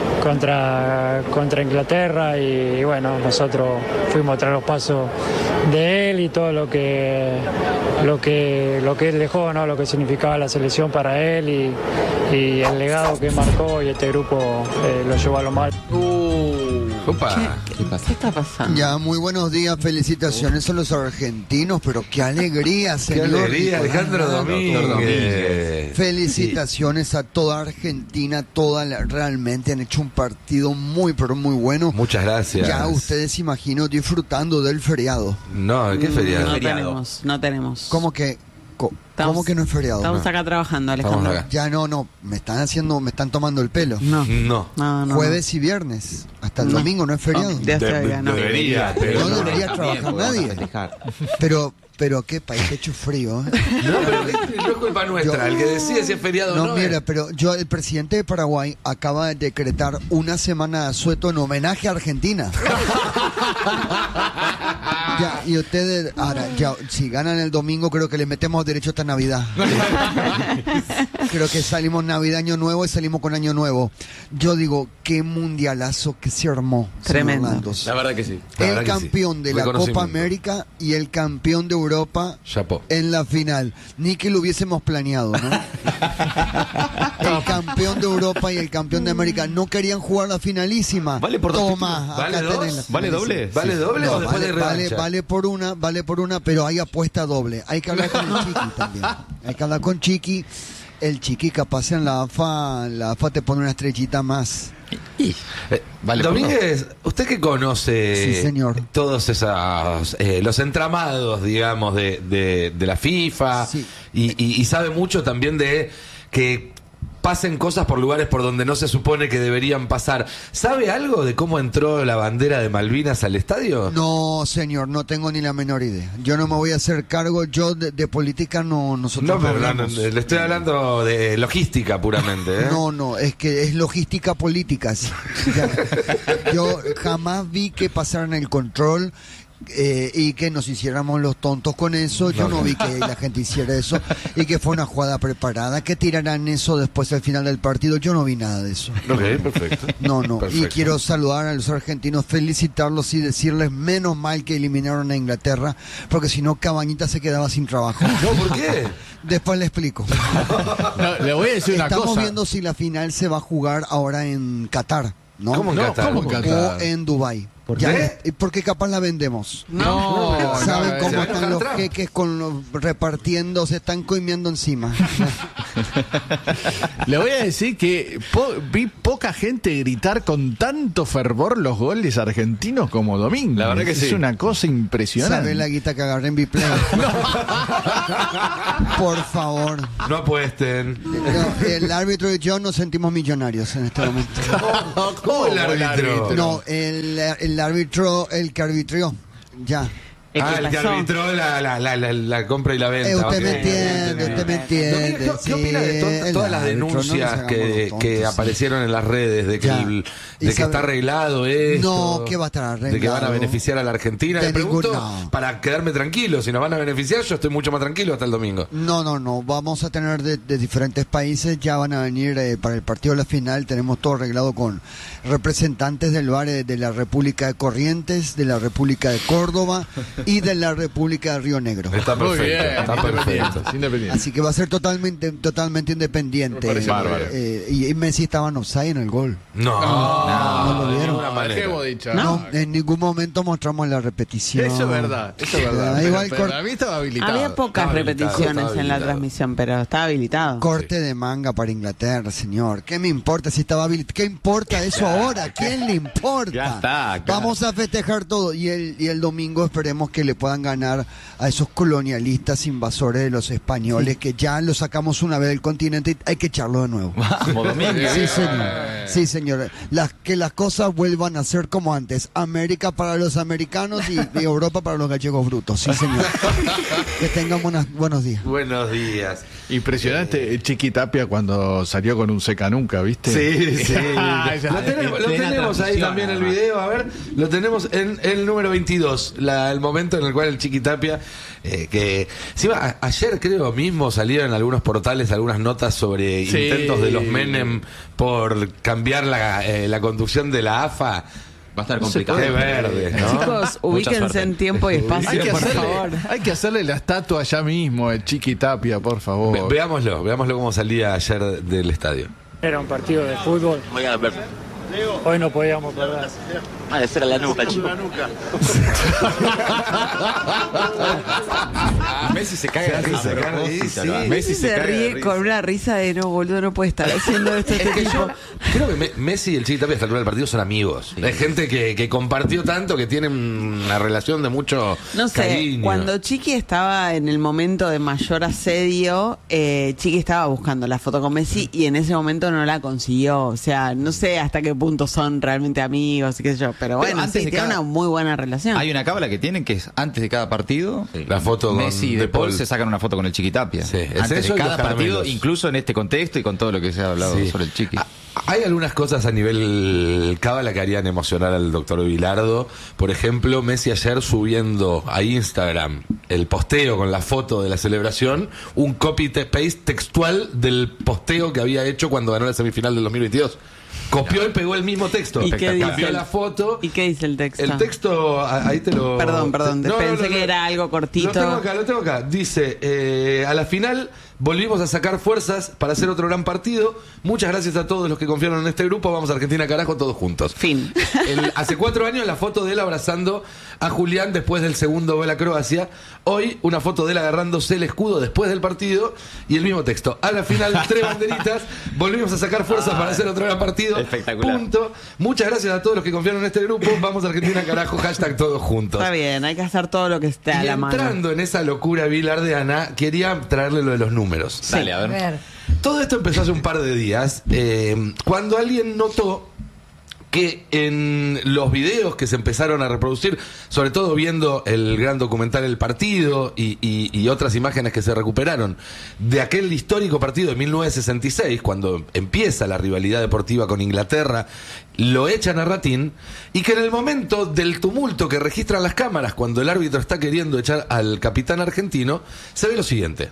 contra, contra Inglaterra y, y bueno, nosotros fuimos tras los pasos de él y todo lo que lo que lo que él dejó, ¿no? Lo que significaba la selección para él y, y el legado que marcó y este grupo eh, lo llevó a lo mal. Opa. ¿Qué, ¿Qué está pasando? Ya, muy buenos días, felicitaciones a los argentinos, pero qué alegría, Qué señor. alegría, Nicolás Alejandro Nava. Domínguez. Felicitaciones a toda Argentina, toda la- realmente han hecho un partido muy, pero muy bueno. Muchas gracias. Ya ustedes imagino disfrutando del feriado. No, ¿qué feriado? No tenemos, no tenemos. ¿Cómo que, co- Estamos- ¿cómo que no es feriado? Estamos No. acá trabajando, Estamos Alejandro. acá. Ya no, no, me están haciendo, me están tomando el pelo. No, No. no, no. Jueves y viernes, hasta el No. domingo no es feriado. Oh, de- De- no. Debería, pero No no. debería También, trabajar porque vamos a nadie. festejar. Pero, pero qué país, he hecho frío, ¿eh? No, pero no es culpa nuestra. Yo- El que decide si es feriado o No, no. mira, es- pero yo, el presidente de Paraguay acaba de decretar una semana de asueto en homenaje a Argentina. Ya, y ustedes, ahora, ya, si ganan el domingo, creo que le metemos derecho hasta Navidad. Creo que salimos Navidad, Año Nuevo y salimos con Año Nuevo. Yo digo, qué mundialazo que se armó. señor Tremendo. Landos. La verdad que sí. La El verdad que sí. campeón de la Copa Reconocimiento. América y el campeón de Europa Chapó. en la final. Ni que lo hubiésemos planeado, ¿no? El campeón de Europa y el campeón de América no querían jugar la finalísima. ¿Vale por dos Toma, títulos? acá ¿Vale tenés dos? la ¿Vale finalísima. doble? ¿Vale doble No, o después vale, de vale, revancha? vale por una, vale por una, pero hay apuesta doble. Hay que hablar con el Chiqui también. Hay que hablar con Chiqui. El Chiqui capaz en la A F A, la A F A te pone una estrellita más. Eh, Vale, Domínguez, usted que conoce Sí, señor. todos esos eh, los entramados, digamos, de, de, de la FIFA Sí. y, y- y sabe mucho también de que pasen cosas por lugares por donde no se supone que deberían pasar. ¿Sabe algo de cómo entró la bandera de Malvinas al estadio? No, señor, no tengo ni la menor idea. Yo no me voy a hacer cargo, yo de, de política no, nosotros No, no pero no, hablamos. no, le estoy hablando de logística puramente. ¿eh? No, no, es que es logística política. sí. Ya. Yo jamás vi que pasaran el control. eh, y que nos hiciéramos los tontos con eso. Yo no vi que la gente hiciera eso y que fue una jugada preparada. Que tirarán eso después al final del partido. Yo no vi nada de eso. Ok, perfecto. No, no. Perfecto. Y quiero saludar a los argentinos, felicitarlos y decirles menos mal que eliminaron a Inglaterra, porque si no Cabañita se quedaba sin trabajo. No, ¿por qué? Después le explico. No, le voy a decir una Estamos cosa. viendo si la final se va a jugar ahora en Qatar, ¿no? ¿Cómo en No, Qatar? ¿cómo en Qatar? O en Dubái. ¿Por Ya, qué? eh, porque capaz la vendemos. No, no, ¿Saben no, cómo se va a están enojar los Trump. jeques con los repartiendo? Se están comiendo encima. Le voy a decir que po- vi poca gente gritar con tanto fervor los goles argentinos como Domingo. La verdad que es sí. una cosa impresionante. ¿Saben la guita que agarré en Biplay? Por favor. No apuesten. No, el árbitro y yo nos sentimos millonarios en este momento. ¿Cómo el árbitro? No, el, el árbitro, el que arbitrió. Ya. Ah, el que arbitró la, la, la, la, la compra y la venta. Eh, usted ok. me entiende, usted me entiende. Domingo, ¿Qué, qué sí, opina de to- el todas las árbitro, no nos denuncias hagamos que, los tontos, que sí. aparecieron en las redes de que, Ya. el- Y de que sabe- está arreglado esto? No, que va a estar De que van a arreglado. beneficiar a la Argentina. De Le pregunto ningún- no. para quedarme tranquilo. Si nos van a beneficiar, yo estoy mucho más tranquilo hasta el domingo. No, no, no. Vamos a tener de, de diferentes países. Ya van a venir eh, para el partido de la final. Tenemos todo arreglado con representantes del bar eh, de la República de Corrientes, de la República de Córdoba y de la República de Río Negro. Está Muy perfecto. bien, Está perfecto. independiente, independiente. Así que va a ser totalmente totalmente independiente. Me parece Eh, bárbaro. eh, y, y Messi estaba en offside en el gol. No, no lo de vieron. ninguna manera. Dejemos dicho. No, en ningún momento mostramos la repetición. Eso es verdad, eso es verdad. Ah, Pero- igual pero cor- a mí estaba habilitado. Había pocas Estaba habilitado, repeticiones estaba en la habilitado. transmisión, pero estaba habilitado. Corte de manga para Inglaterra, señor. ¿Qué me importa si estaba habilitado? ¿Qué importa eso ahora? ¿Quién le importa? Ya está, claro. Vamos a festejar todo. Y el, y el domingo esperemos que le puedan ganar a esos colonialistas invasores de los españoles, que ya lo sacamos una vez del continente y hay que echarlo de nuevo. Vamos, Domingo. Sí, señor. Sí, señor. Las, que las cosas vuelvan a ser como antes. América para los americanos y, y Europa para los gallegos brutos. Sí, señor. Que tengan buenas, buenos días. Buenos días. Impresionante el Chiqui Tapia cuando salió con un seca nunca, ¿viste? Sí, sí. Ah, ya. Lo tenemos, lo Plena tenemos ahí transición, también el además. video. A ver, lo tenemos en el número veintidós. La, el momento en el cual el Chiqui Tapia, eh, que encima, a- ayer creo mismo salieron en algunos portales algunas notas sobre Sí. intentos de los Menem por cambiar la, eh, la conducción de la A F A. Va a estar No se complicado. puede ver, ¿no? Chicos, ubíquense suerte. en tiempo y Hay espacio, que, por hacerle, favor. hay que hacerle la estatua allá mismo, el Chiqui Tapia, por favor. Ve- veámoslo, veámoslo cómo salía ayer del estadio. Era un partido de fútbol. Voy a ver. Hoy no podíamos perder. Ah, de ser a la nuca, chico. Messi se caga de risa. Se caga de risa, Sí, ¿no? Messi Se, se caga de ríe risa. con una risa de no, boludo, no puede estar haciendo esto este Es que tipo. yo creo que Me- Messi y el Chiqui Tapia hasta el del partido son amigos. Es gente que, que compartió tanto, que tienen una relación de mucho No sé, cariño. cuando Chiqui estaba en el momento de mayor asedio, eh, Chiqui estaba buscando la foto con Messi y en ese momento no la consiguió. O sea, no sé hasta qué punto son realmente amigos y qué sé yo. Pero bueno, antes sí, de tiene cada- una muy buena relación. Hay una cábala que tienen que es antes de cada partido. La foto con Messi y De De Paul Paul se sacan una foto con el Chiquitapia. Sí, es antes eso de y cada los partido, caramelos. incluso en este contexto y con todo lo que se ha hablado Sí. sobre el Chiqui. Ah, Hay algunas cosas a nivel cábala que harían emocionar al doctor Bilardo. Por ejemplo, Messi ayer subiendo a Instagram el posteo con la foto de la celebración, un copy-paste textual del posteo que había hecho cuando ganó la semifinal del dos mil veintidós. Copió y pegó el mismo texto. ¿Y qué dice Cambió el- la foto. ¿Y qué dice el texto? El texto, a- ahí te lo... Perdón, perdón, te- no, pensé no, no, que no. era algo cortito. Lo tengo acá, lo tengo acá. Dice, eh, a la final volvimos a sacar fuerzas para hacer otro gran partido. Muchas gracias a todos los que confiaron en este grupo. Vamos a Argentina, carajo, todos juntos. Fin. El- hace cuatro años la foto de él abrazando a Julián después del segundo gol a Croacia. Hoy una foto de él agarrándose el escudo después del partido y el mismo texto. A la final, tres banderitas. Volvimos a sacar fuerzas para hacer otro gran partido. Espectacular. Punto. Muchas gracias a todos los que confiaron en este grupo. Vamos a Argentina, carajo. Hashtag todos juntos. Está bien, hay que hacer todo lo que esté a Y la mano. entrando en esa locura bilardeana, quería traerle lo de los números. Dale, a ver. A ver. Todo esto empezó hace un par de días, eh, cuando alguien notó que en los videos que se empezaron a reproducir, sobre todo viendo el gran documental El Partido y, y, y otras imágenes que se recuperaron de aquel histórico partido de mil novecientos sesenta y seis, cuando empieza la rivalidad deportiva con Inglaterra, lo echan a Ratín, y que en el momento del tumulto que registran las cámaras cuando el árbitro está queriendo echar al capitán argentino, se ve lo siguiente.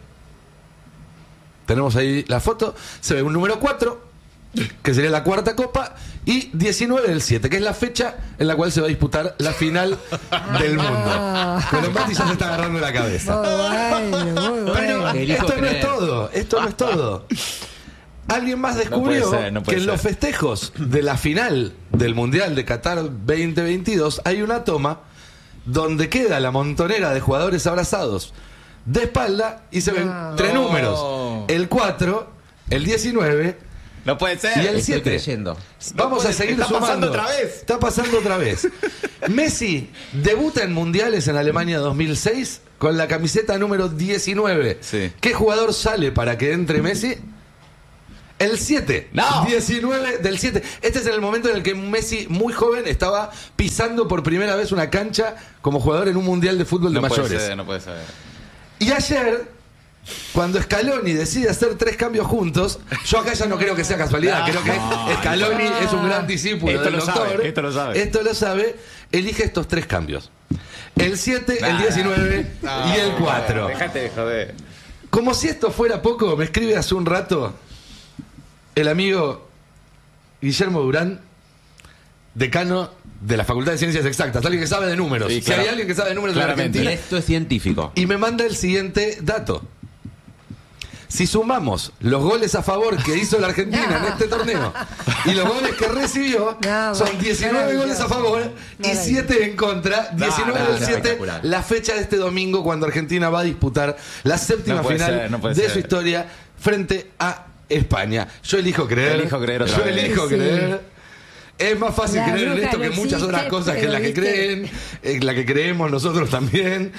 Tenemos ahí la foto, se ve un número cuatro, que sería la cuarta copa, y diecinueve del siete, que es la fecha en la cual se va a disputar la final del mundo. Colombati ya se está agarrando la cabeza. Muy bueno, muy bueno. Pero esto no es todo, esto no es todo. Alguien más descubrió No puede ser, no puede que en ser. los festejos de la final del Mundial de Qatar veinte veintidós hay una toma donde queda la montonera de jugadores abrazados de espalda y se ven No. tres números: el cuatro, el diecinueve No puede ser. y el Estoy siete. creyendo. Vamos puede- a seguir está sumando. pasando otra vez. Está pasando otra vez. Messi debuta en mundiales en Alemania dos mil seis con la camiseta número diecinueve. Sí. ¿Qué jugador sale para que entre Messi? El siete. No. diecinueve del siete. Este es el momento en el que Messi, muy joven, estaba pisando por primera vez una cancha como jugador en un mundial de fútbol de No puede mayores. ser, no puede ser. Y ayer, cuando Scaloni decide hacer tres cambios juntos, yo acá ya no creo que sea casualidad, creo que Scaloni es un gran discípulo Esto del lo doctor. sabe, esto lo sabe. Esto lo sabe, elige estos tres cambios: el siete, el Nah. diecinueve y el cuatro. Dejate de joder. Como si esto fuera poco, me escribe hace un rato el amigo Guillermo Durán, decano de la Facultad de Ciencias Exactas, alguien que sabe de números. Sí, Si claro. hay alguien que sabe de números en Claramente. Argentina. Esto es científico. Y me manda el siguiente dato. Si sumamos los goles a favor que hizo la Argentina en este torneo y los goles que recibió, No, son bueno, diecinueve goles a favor y Maravilloso. siete en contra. diecinueve no, del siete, espectacular. la fecha de este domingo cuando Argentina va a disputar la séptima No puede final ser, no puede de ser. su historia frente a España. Yo elijo creer. Elijo creer otra Yo vez. elijo Sí. creer. Es más fácil La creer en bruja esto que no muchas existe, otras cosas que pero la que viste. creen, eh, la que creemos nosotros también.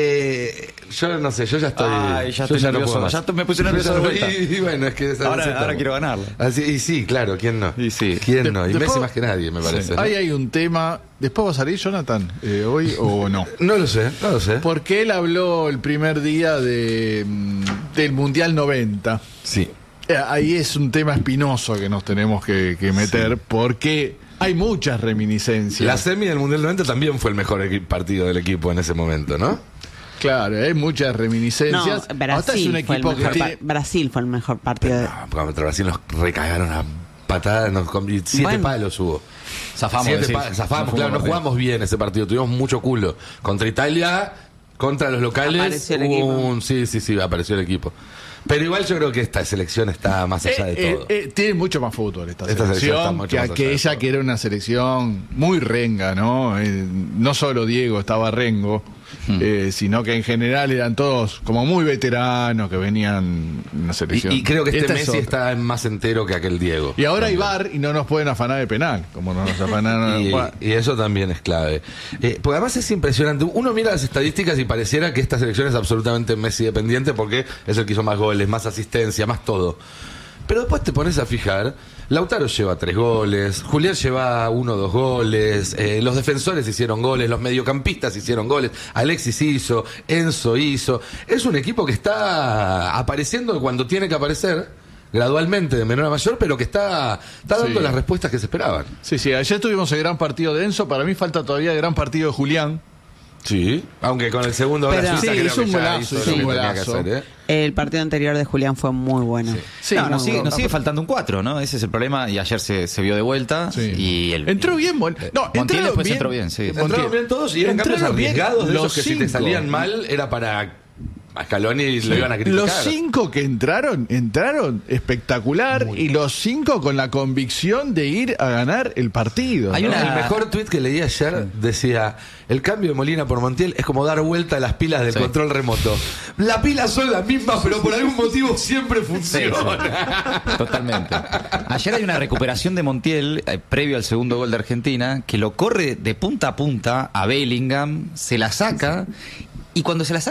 Eh, yo no sé, yo ya estoy. Ay, ya yo estoy no nervioso, puedo más. ya me puse nervioso de vuelta. Y, y bueno, es que esa- Ahora- esa ahora etapa. quiero ganarla. Así, y sí, claro, ¿quién no? Y sí. ¿Quién no? Y Después- Messi más que nadie, me parece. ¿no? Ahí hay un tema. ¿Después va a salir Jonathan eh, hoy o no? No lo sé, no lo sé. Porque él habló el primer día de, mm, del Mundial noventa. Sí. Eh, Ahí es un tema espinoso que nos tenemos que, que meter porque hay muchas reminiscencias. La semi del Mundial noventa también fue el mejor equi- partido del equipo en ese momento, ¿no? Claro, hay muchas No, reminiscencias. Ahora es Brasil, un fue el equipo que mejor tiene- pa- Brasil fue el mejor partido. de- No, contra Brasil nos recagaron a patadas, nos com- y siete Bueno. palos hubo. Zafamos, Siete decís. pa- zafamos, No claro, no jugamos bien. jugamos bien ese partido, tuvimos mucho culo. Contra Italia, contra los locales, Apareció el hubo equipo. un- sí, sí, sí, apareció el equipo. Pero igual yo creo que esta selección está más allá de Eh, todo. eh, eh, tiene mucho más fútbol esta, Esta selección está selección mucho que más allá de aquella todo. que era una selección muy renga, ¿no? Eh, no solo Diego estaba rengo, Hmm. eh, sino que en general eran todos como muy veteranos que venían en una selección. Y, y creo que este Esta es Messi otra. está más entero que aquel Diego. Y ahora hay También. V A R y no nos pueden afanar de penal, como no nos afanaron. Y, Bueno, y eso también es clave. Eh, porque además es impresionante. Uno mira las estadísticas y pareciera que esta selección es absolutamente Messi dependiente porque es el que hizo más goles, más asistencia, más todo. Pero después te pones a fijar, Lautaro lleva tres goles, Julián lleva uno o dos goles, eh, los defensores hicieron goles, los mediocampistas hicieron goles, Alexis hizo, Enzo hizo. Es un equipo que está apareciendo cuando tiene que aparecer, gradualmente de menor a mayor, pero que está, está dando Sí. las respuestas que se esperaban. sí, sí, ayer tuvimos el gran partido de Enzo, para mí falta todavía el gran partido de Julián. Sí, aunque con el segundo Pero- gol a Suiza Sí, creo hizo que un ya golazo, hizo hizo lo un que tenía que golazo. hacer, ¿eh? El partido anterior de Julián fue muy bueno. Sí, no, nos muy sigue, bueno. nos sigue faltando un cuatro, ¿no? Ese es el problema. Y ayer se, se vio de vuelta. Sí. Y el, Entró bien, Mon- no, Montiel entraron después bien. entró bien, sí. Montiel. Entraron bien todos y eran cambios Entraron bien arriesgados de los esos que si te cinco. salían mal era para a Scaloni lo iban a criticar. Los cinco que entraron, entraron espectacular y los cinco con la convicción de ir a ganar el partido. Hay ¿no? una- El mejor tuit que leí ayer decía: el cambio de Molina por Montiel es como dar vuelta a las pilas del Sí. control remoto. Las pilas son las mismas, pero por algún motivo siempre Sí, funciona. sí. Totalmente. Ayer hay una recuperación de Montiel, eh, previo al segundo gol de Argentina, que lo corre de punta a punta a Bellingham, se la saca, y cuando se la saca,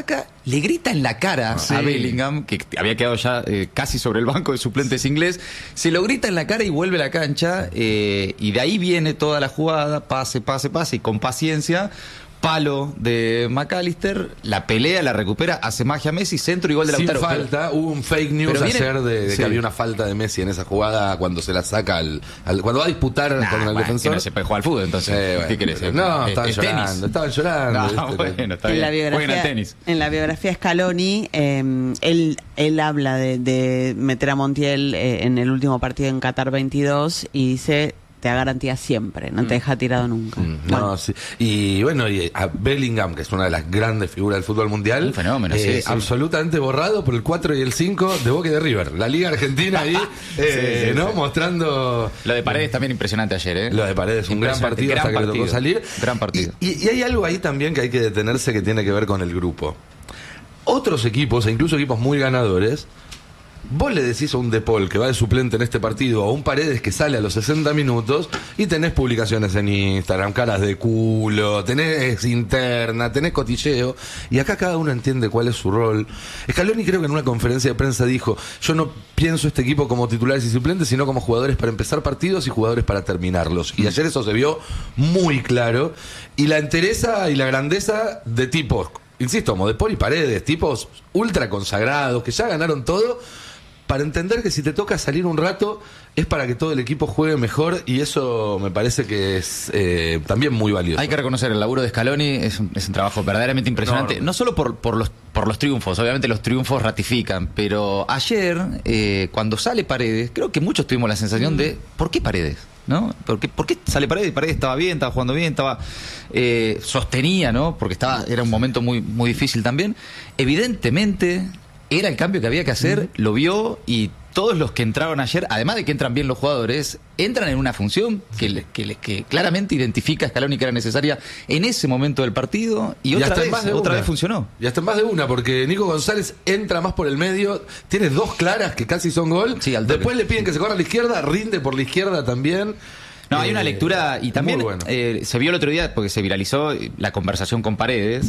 le grita en la cara Sí. a Bellingham, que había quedado ya eh, casi sobre el banco de suplentes inglés, se lo grita en la cara y vuelve a la cancha, eh, y de ahí viene toda la jugada, pase, pase, pase, y con paciencia, palo de McAllister, la pelea, la recupera, hace magia Messi, centro y gol de Sin Lautaro. falta, hubo un fake news pero viene- ayer de, de sí. que había una falta de Messi en esa jugada cuando se la saca al, al- cuando va a disputar Nah, con el bueno, defensor. que no se puede jugar al fútbol, entonces. Eh, bueno, ¿Qué querés? No, Es- estaban es llorando, tenis. estaban llorando. No, ¿viste? bueno, está En la, bien. Jueguen al biografía, tenis. en la biografía Scaloni, eh, él, él habla de, de meter a Montiel eh, en el último partido en Qatar veintidós y dice, te da garantía siempre, no te deja tirado nunca. Mm, No, sí. Y bueno, y a Bellingham, que es una de las grandes figuras del fútbol mundial, Un fenómeno, eh, sí, sí. absolutamente borrado por el cuatro y el cinco de Boca y de River. La Liga Argentina ahí, eh, Sí, sí, ¿no? sí. Mostrando... Lo de Paredes también impresionante ayer, ¿eh? Lo de Paredes, un gran Impresionante, partido hasta gran que le tocó partido. salir. Gran partido. Y, y- y hay algo ahí también que hay que detenerse que tiene que ver con el grupo. Otros equipos, e incluso equipos muy ganadores, vos le decís a un De Paul que va de suplente en este partido, o a un Paredes que sale a los sesenta minutos, y tenés publicaciones en Instagram, caras de culo, tenés interna, tenés cotilleo, y acá cada uno entiende cuál es su rol. Scaloni creo que en una conferencia de prensa dijo, yo no pienso este equipo como titulares y suplentes, sino como jugadores para empezar partidos y jugadores para terminarlos. Y ayer eso se vio muy claro, y la entereza y la grandeza de tipos, insisto, como De Paul y Paredes, tipos ultra consagrados, que ya ganaron todo, para entender que si te toca salir un rato es para que todo el equipo juegue mejor, y eso me parece que es eh, también muy valioso. Hay que reconocer el laburo de Scaloni, es un, es un trabajo verdaderamente impresionante, Enorme. no solo por, por los por los triunfos, obviamente los triunfos ratifican, pero ayer, eh, cuando sale Paredes, creo que muchos tuvimos la sensación de, ¿por qué Paredes? ¿No? ¿Por qué, por qué sale Paredes? Paredes estaba bien, estaba jugando bien, estaba eh, sostenía, ¿no? Porque estaba era un momento muy, muy difícil también. Evidentemente era el cambio que había que hacer, lo vio, y todos los que entraron ayer, además de que entran bien los jugadores, entran en una función que, le- que, le- que claramente identifica a Scaloni que era necesaria en ese momento del partido, y, Y otra hasta en vez, más de otra una. vez funcionó. Y hasta en más de una, porque Nico González entra más por el medio, tiene dos claras que casi son gol, Sí, al toque. después le piden que se corra a la izquierda, rinde por la izquierda también. No, hay Eh, una lectura, y también muy bueno. eh, se vio el otro día, porque se viralizó eh, la conversación con Paredes,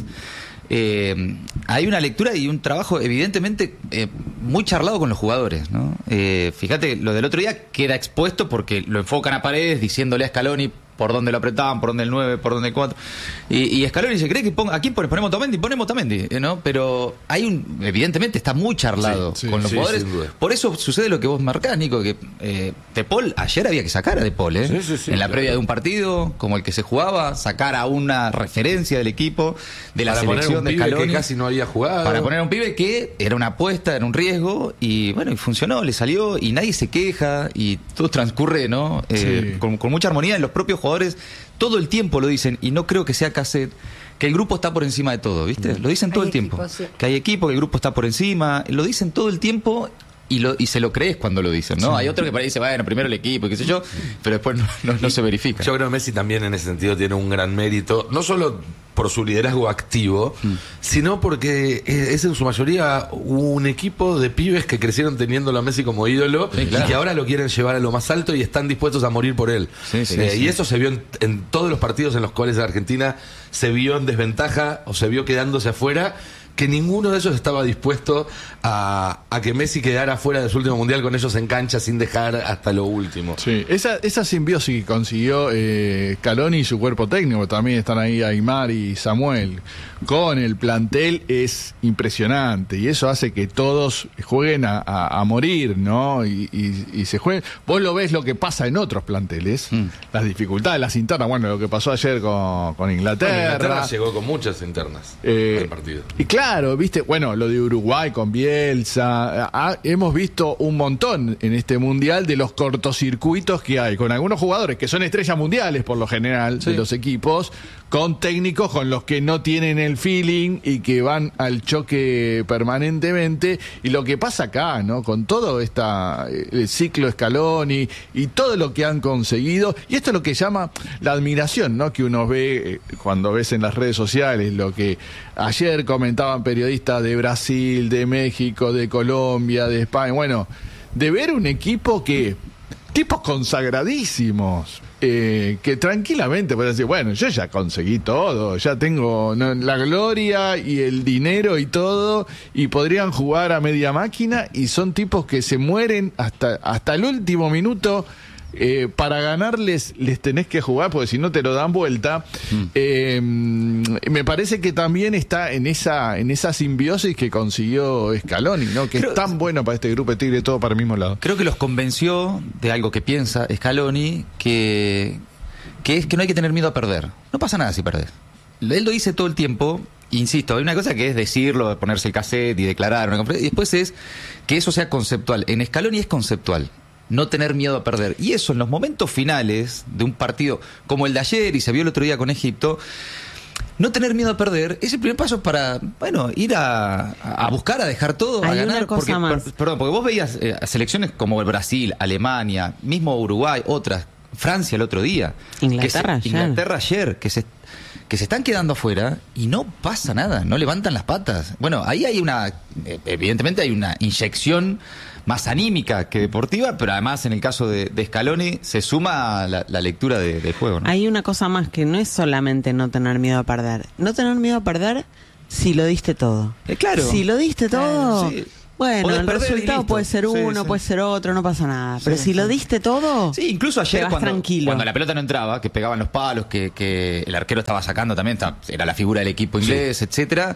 eh, hay una lectura y un trabajo evidentemente eh, muy charlado con los jugadores, ¿no? Eh, fíjate, lo del otro día queda expuesto porque lo enfocan a Paredes diciéndole a Scaloni por dónde lo apretaban, por dónde el nueve, por dónde el cuatro. Y, y Scaloni se cree que ponga, ¿a quién pones? Ponemos Otamendi, ponemos Otamendi, ¿eh, ¿no? Pero hay un, evidentemente está muy charlado Sí, sí, con los sí, jugadores. sin duda. Por eso sucede lo que vos marcás, Nico, que eh, De Paul, ayer había que sacar a De Paul, ¿eh? Sí, sí, sí, en la claro. previa de un partido, como el que se jugaba, sacar a una referencia del equipo, de la Para poner selección un de pibe Scaloni. que casi no había jugado. Para poner a un pibe que era una apuesta, era un riesgo, y bueno, y funcionó, le salió, y nadie se queja, y todo transcurre, ¿no? Eh, Sí. con, con mucha armonía. Los propios jugadores todo el tiempo lo dicen, y no creo que sea cassette, que el grupo está por encima de todo, ¿viste? Lo dicen todo Hay el tiempo. equipo, sí. Que hay equipo, que el grupo está por encima, lo dicen todo el tiempo. Y, lo, y se lo crees cuando lo dicen, ¿no? Hay otro que parece, bueno, primero el equipo y qué sé yo, pero después no, no- no se verifica. Yo creo que Messi también en ese sentido tiene un gran mérito, no solo por su liderazgo activo, sino porque es en su mayoría un equipo de pibes que crecieron teniéndolo a Messi como ídolo, Sí, claro. y que ahora lo quieren llevar a lo más alto y están dispuestos a morir por él. Sí, sí, Eh, sí. Y eso se vio en, en todos los partidos en los cuales Argentina se vio en desventaja o se vio quedándose afuera, que ninguno de ellos estaba dispuesto a, a que Messi quedara fuera de su último mundial con ellos en cancha sin dejar hasta lo último. Sí, esa, esa simbiosis que consiguió eh, Scaloni y su cuerpo técnico, también están ahí Aymar y Samuel, con el plantel es impresionante, y eso hace que todos jueguen a, a- a morir, ¿no? Y, y- y se jueguen. Vos lo ves lo que pasa en otros planteles, Mm. las dificultades, las internas, bueno, lo que pasó ayer con, con Inglaterra. Bueno, Inglaterra llegó con muchas internas Eh, al partido. Y claro, viste, bueno, lo de Uruguay con Bielsa, ah, hemos visto un montón en este mundial de los cortocircuitos que hay con algunos jugadores que son estrellas mundiales por lo general Sí. de los equipos, con técnicos con los que no tienen el feeling y que van al choque permanentemente. Y lo que pasa acá, ¿no? Con todo esta, el ciclo Scaloni y todo lo que han conseguido, y esto es lo que llama la admiración, ¿no? Que uno ve eh, cuando ves en las redes sociales lo que ayer comentaban periodistas de Brasil, de México, de Colombia, de España, bueno, de ver un equipo que tipos consagradísimos. Eh, que tranquilamente pueden decir, bueno, yo ya conseguí todo, ya tengo no, la gloria y el dinero y todo, y podrían jugar a media máquina, y son tipos que se mueren hasta, hasta el último minuto. Eh, para ganarles les tenés que jugar, porque si no te lo dan vuelta. Mm. Eh, me parece que también está en esa en esa simbiosis que consiguió Scaloni, ¿no? Que creo, es tan bueno para este grupo de Tigre, todo para el mismo lado. Creo que los convenció de algo que piensa Scaloni, que, que es que no hay que tener miedo a perder. No pasa nada si perdés. Él lo dice todo el tiempo. Insisto, hay una cosa que es decirlo, ponerse el cassette y declarar una conferencia, y después es que eso sea conceptual. En Scaloni es conceptual. No tener miedo a perder. Y eso en los momentos finales de un partido como el de ayer, y se vio el otro día con Egipto, no tener miedo a perder es el primer paso para, bueno, ir a, a buscar, a dejar todo, Hay a ganar. Una cosa porque, más. per, perdón, porque vos veías eh, selecciones como el Brasil, Alemania, mismo Uruguay, otras, Francia el otro día. Inglaterra que se, ayer. Inglaterra ayer, que se... que se están quedando afuera y no pasa nada, no levantan las patas. Bueno, ahí hay una, evidentemente hay una inyección más anímica que deportiva, pero además en el caso de, de Scaloni se suma la, la lectura de, del juego, ¿no? Hay una cosa más, que no es solamente no tener miedo a perder. No tener miedo a perder si lo diste todo. Eh, claro. Si lo diste todo... Eh, sí. Bueno, Podés el resultado puede ser uno, sí, puede sí. ser otro, no pasa nada. Pero sí, si sí. lo diste todo, sí, incluso ayer te vas cuando, tranquilo. cuando la pelota no entraba, que pegaban los palos, que, que el arquero estaba sacando también, era la figura del equipo inglés, sí. etcétera,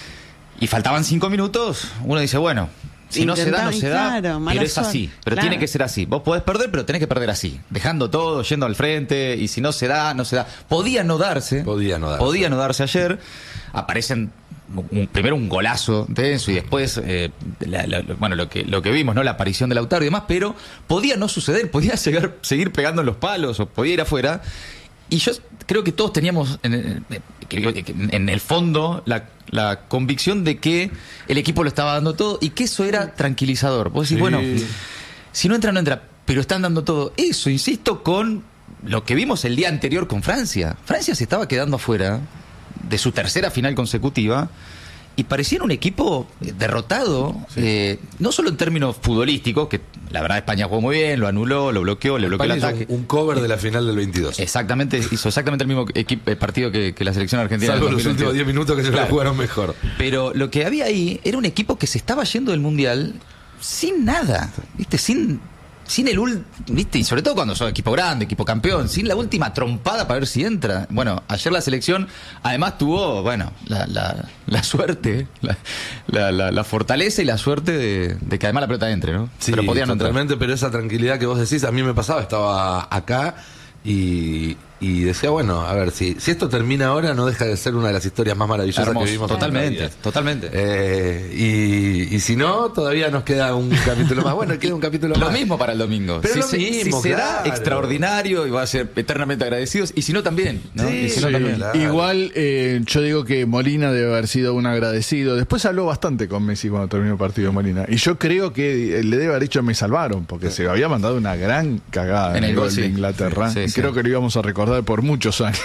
y faltaban cinco minutos, uno dice, bueno, si no se da, no se da, claro, pero es suerte. así, pero claro. tiene que ser así. Vos podés perder, pero tenés que perder así, dejando todo, yendo al frente, y si no se da, no se da. Podía no darse, podía no darse, podía no darse ayer. Aparecen un, primero un golazo de eso y después eh, la, la, bueno lo que lo que vimos, ¿no? La aparición de Lautaro y demás, pero podía no suceder, podía llegar, seguir pegando en los palos o podía ir afuera. Y yo creo que todos teníamos en, en, en el fondo la, la convicción de que el equipo lo estaba dando todo y que eso era tranquilizador. Vos decís, sí. bueno, si no entra, no entra, pero están dando todo. Eso, insisto, con lo que vimos el día anterior con Francia. Francia se estaba quedando afuera de su tercera final consecutiva y parecía un equipo derrotado, sí. eh, no solo en términos futbolísticos, que la verdad España jugó muy bien, lo anuló, lo bloqueó, le bloqueó el ataque. Un cover de la final del veintidós. Exactamente, hizo exactamente el mismo equipo, partido que, que la selección argentina. Salvo los últimos diez minutos que se claro. lo jugaron mejor. Pero lo que había ahí era un equipo que se estaba yendo del Mundial sin nada, ¿viste? Sin... Sin el ult, ¿viste? Y sobre todo cuando sos equipo grande, equipo campeón, sin la última trompada para ver si entra. Bueno, ayer la selección además tuvo, bueno, la, la, la suerte, la, la, la, la fortaleza y la suerte de, de que además la pelota entre, ¿no? Sí, pero podían no entrar. Totalmente, pero esa tranquilidad que vos decís, a mí me pasaba, estaba acá y, y decía, bueno, a ver, si, si esto termina ahora, no deja de ser una de las historias más maravillosas Hermoso, que vivimos. Totalmente, totalmente. Eh, y, y si no, todavía nos queda un capítulo más. Bueno, queda un capítulo lo más. Lo mismo para el domingo. Pero si lo se, mismo, si claro. será extraordinario y va a ser eternamente agradecidos, y si no también, ¿no? Sí, y si no, sí, también. Claro. Igual eh, yo digo que Molina debe haber sido un agradecido. Después habló bastante con Messi cuando terminó el partido de Molina. Y yo creo que le debe haber dicho me salvaron, porque sí. se había mandado una gran cagada en, en el gol sí. de Inglaterra. Sí, sí, creo sí. que lo íbamos a recordar por muchos años.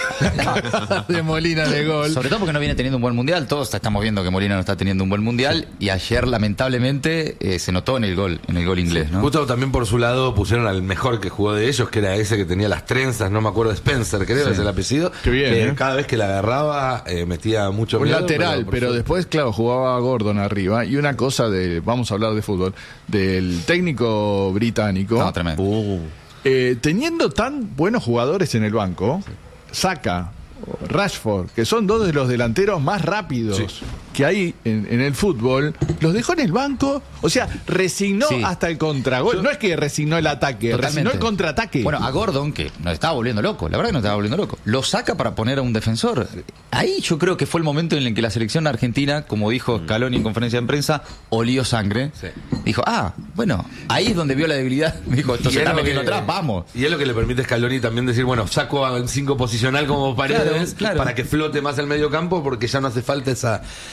de Molina de gol. Sobre todo porque no viene teniendo un buen mundial. Todos estamos viendo que Molina no está teniendo un buen mundial. Y ayer, lamentablemente, eh, se notó en el gol, en el gol inglés, ¿no? Justo también por su lado pusieron al mejor que jugó de ellos, que era ese que tenía las trenzas, no me acuerdo de Spencer, creo, sí. es el apellido. Qué bien, que ¿eh? Cada vez que la agarraba eh, metía mucho un miedo. Un lateral, pero, pero después, claro, jugaba Gordon arriba. Y una cosa de, vamos a hablar de fútbol, del técnico británico. No, tremendo. Uh. Eh, teniendo tan buenos jugadores en el banco, sí. Saka, Rashford, que son dos de los delanteros más rápidos sí. que hay en, en el fútbol, los dejó en el banco, o sea, resignó sí. hasta el contragol. Yo, no es que resignó el ataque, totalmente. Resignó el contraataque. Bueno, a Gordon, que nos estaba volviendo loco, la verdad que nos estaba volviendo loco, lo saca para poner a un defensor. Ahí yo creo que fue el momento en el que la selección argentina, como dijo Scaloni en conferencia de prensa, olió sangre. Sí. Dijo, ah, bueno, ahí es donde vio la debilidad. Dijo, esto se está metiendo atrás, vamos. Y es lo que le permite a Scaloni también decir, bueno, saco a cinco posicional como Paredes, claro, claro. para que flote más el medio campo, porque ya no hace falta esa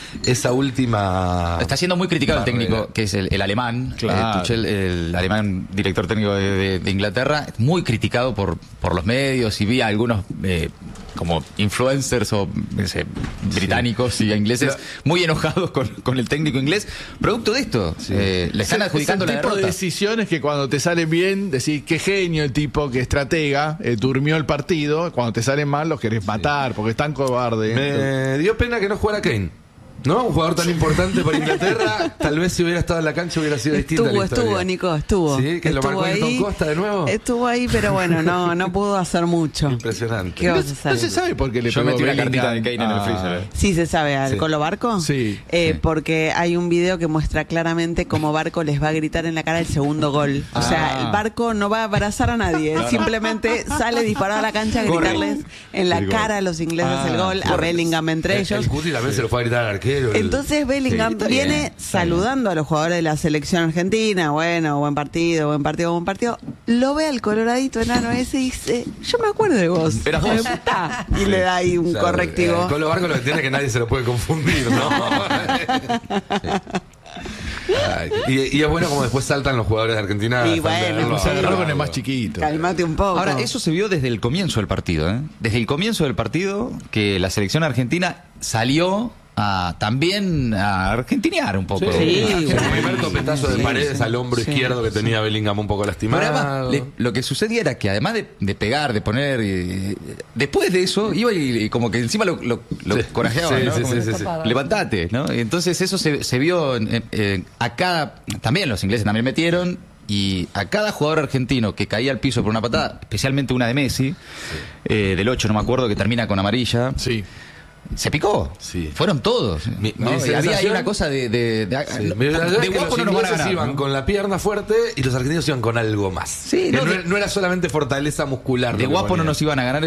esa última... Está siendo muy criticado barrera. el técnico, que es el, el alemán, Claro. eh, Tuchel, el alemán director técnico de, de- de Inglaterra, muy criticado por, por los medios, y vi a algunos eh, como influencers o no sé, británicos y ingleses muy enojados con, con el técnico inglés, producto de esto. Eh, le están Es el- adjudicando es el la tipo de derrota. decisiones que cuando te salen bien, decís qué genio el tipo, que estratega, eh, durmió el partido. Cuando te salen mal, los querés matar porque es tan cobarde. Me dio pena que no jugara Kane. ¿No? Un jugador tan importante para Inglaterra, tal vez si hubiera estado en la cancha hubiera sido distinta Estuvo, la historia. estuvo, Nico, estuvo. Sí, que lo Estuvo marcó Ayrton ahí. Costa de nuevo. Estuvo ahí, pero bueno, no, no pudo hacer mucho. Impresionante. ¿Qué No, vas a hacer? no se sabe por qué le Yo pegó metí una Bellingham cartita de Kane en el a- freezer. eh. Sí, se sabe, al Sí. Colo Barco. Sí, Eh, sí. Porque hay un video que muestra claramente cómo Barco les va a gritar en la cara el segundo gol. O sea, Ah. el Barco no va a abrazar a nadie, simplemente sale disparado a la cancha a gritarles en la El gol. cara a los ingleses Ah, el gol, a Corre. Bellingham entre El- ellos. El Cuti también se lo fue a gritar al arquero. el- Entonces Bellingham Sí, está viene bien, está saludando a los jugadores de la selección argentina, bueno, buen partido, buen partido, buen partido. Lo ve al coloradito enano ese y dice, yo me acuerdo de vos. Eras vos. hijo de puta. Y le da ahí un O sea, correctivo. el Colo Barco lo que tiene es que nadie se lo puede confundir, ¿no? Ay, y, y es bueno como después saltan los jugadores de Argentina. Y a bueno, defenderlo, Se a- agarró con el a- más chiquito. Calmate un poco. Ahora, eso se vio desde el comienzo del partido, ¿eh? Desde el comienzo del partido, que la selección argentina salió a también a argentinear un poco. Sí, el bueno. primer topetazo de Sí, Paredes sí. al hombro Sí. izquierdo que tenía Bellingham un poco Pero lastimado. además, le- lo que sucedía era que además de, de pegar, de poner, eh, después de eso, iba y, y como que encima lo, lo, lo Sí. corajeaba, Sí, ¿no? sí, Como sí, que, sí, sí. levantate, ¿no? Y entonces eso se, se vio en- en- en- acá, también los ingleses también metieron, y a cada jugador argentino que caía al piso por una patada, especialmente una de Messi, eh, del ocho, no me acuerdo, que termina con amarilla, Sí. se picó. Sí. Fueron todos. Mi- ¿no? mi Y había ahí sensación- una cosa de... de, de, Sí, de- mi verdad es de que guapo los no nos van a ingleses ganar, iban ¿no? con la pierna fuerte y los argentinos iban con algo más. Sí, Que no, no, de- no era solamente fortaleza muscular. De lo que guapo no ponían. nos iban a ganar,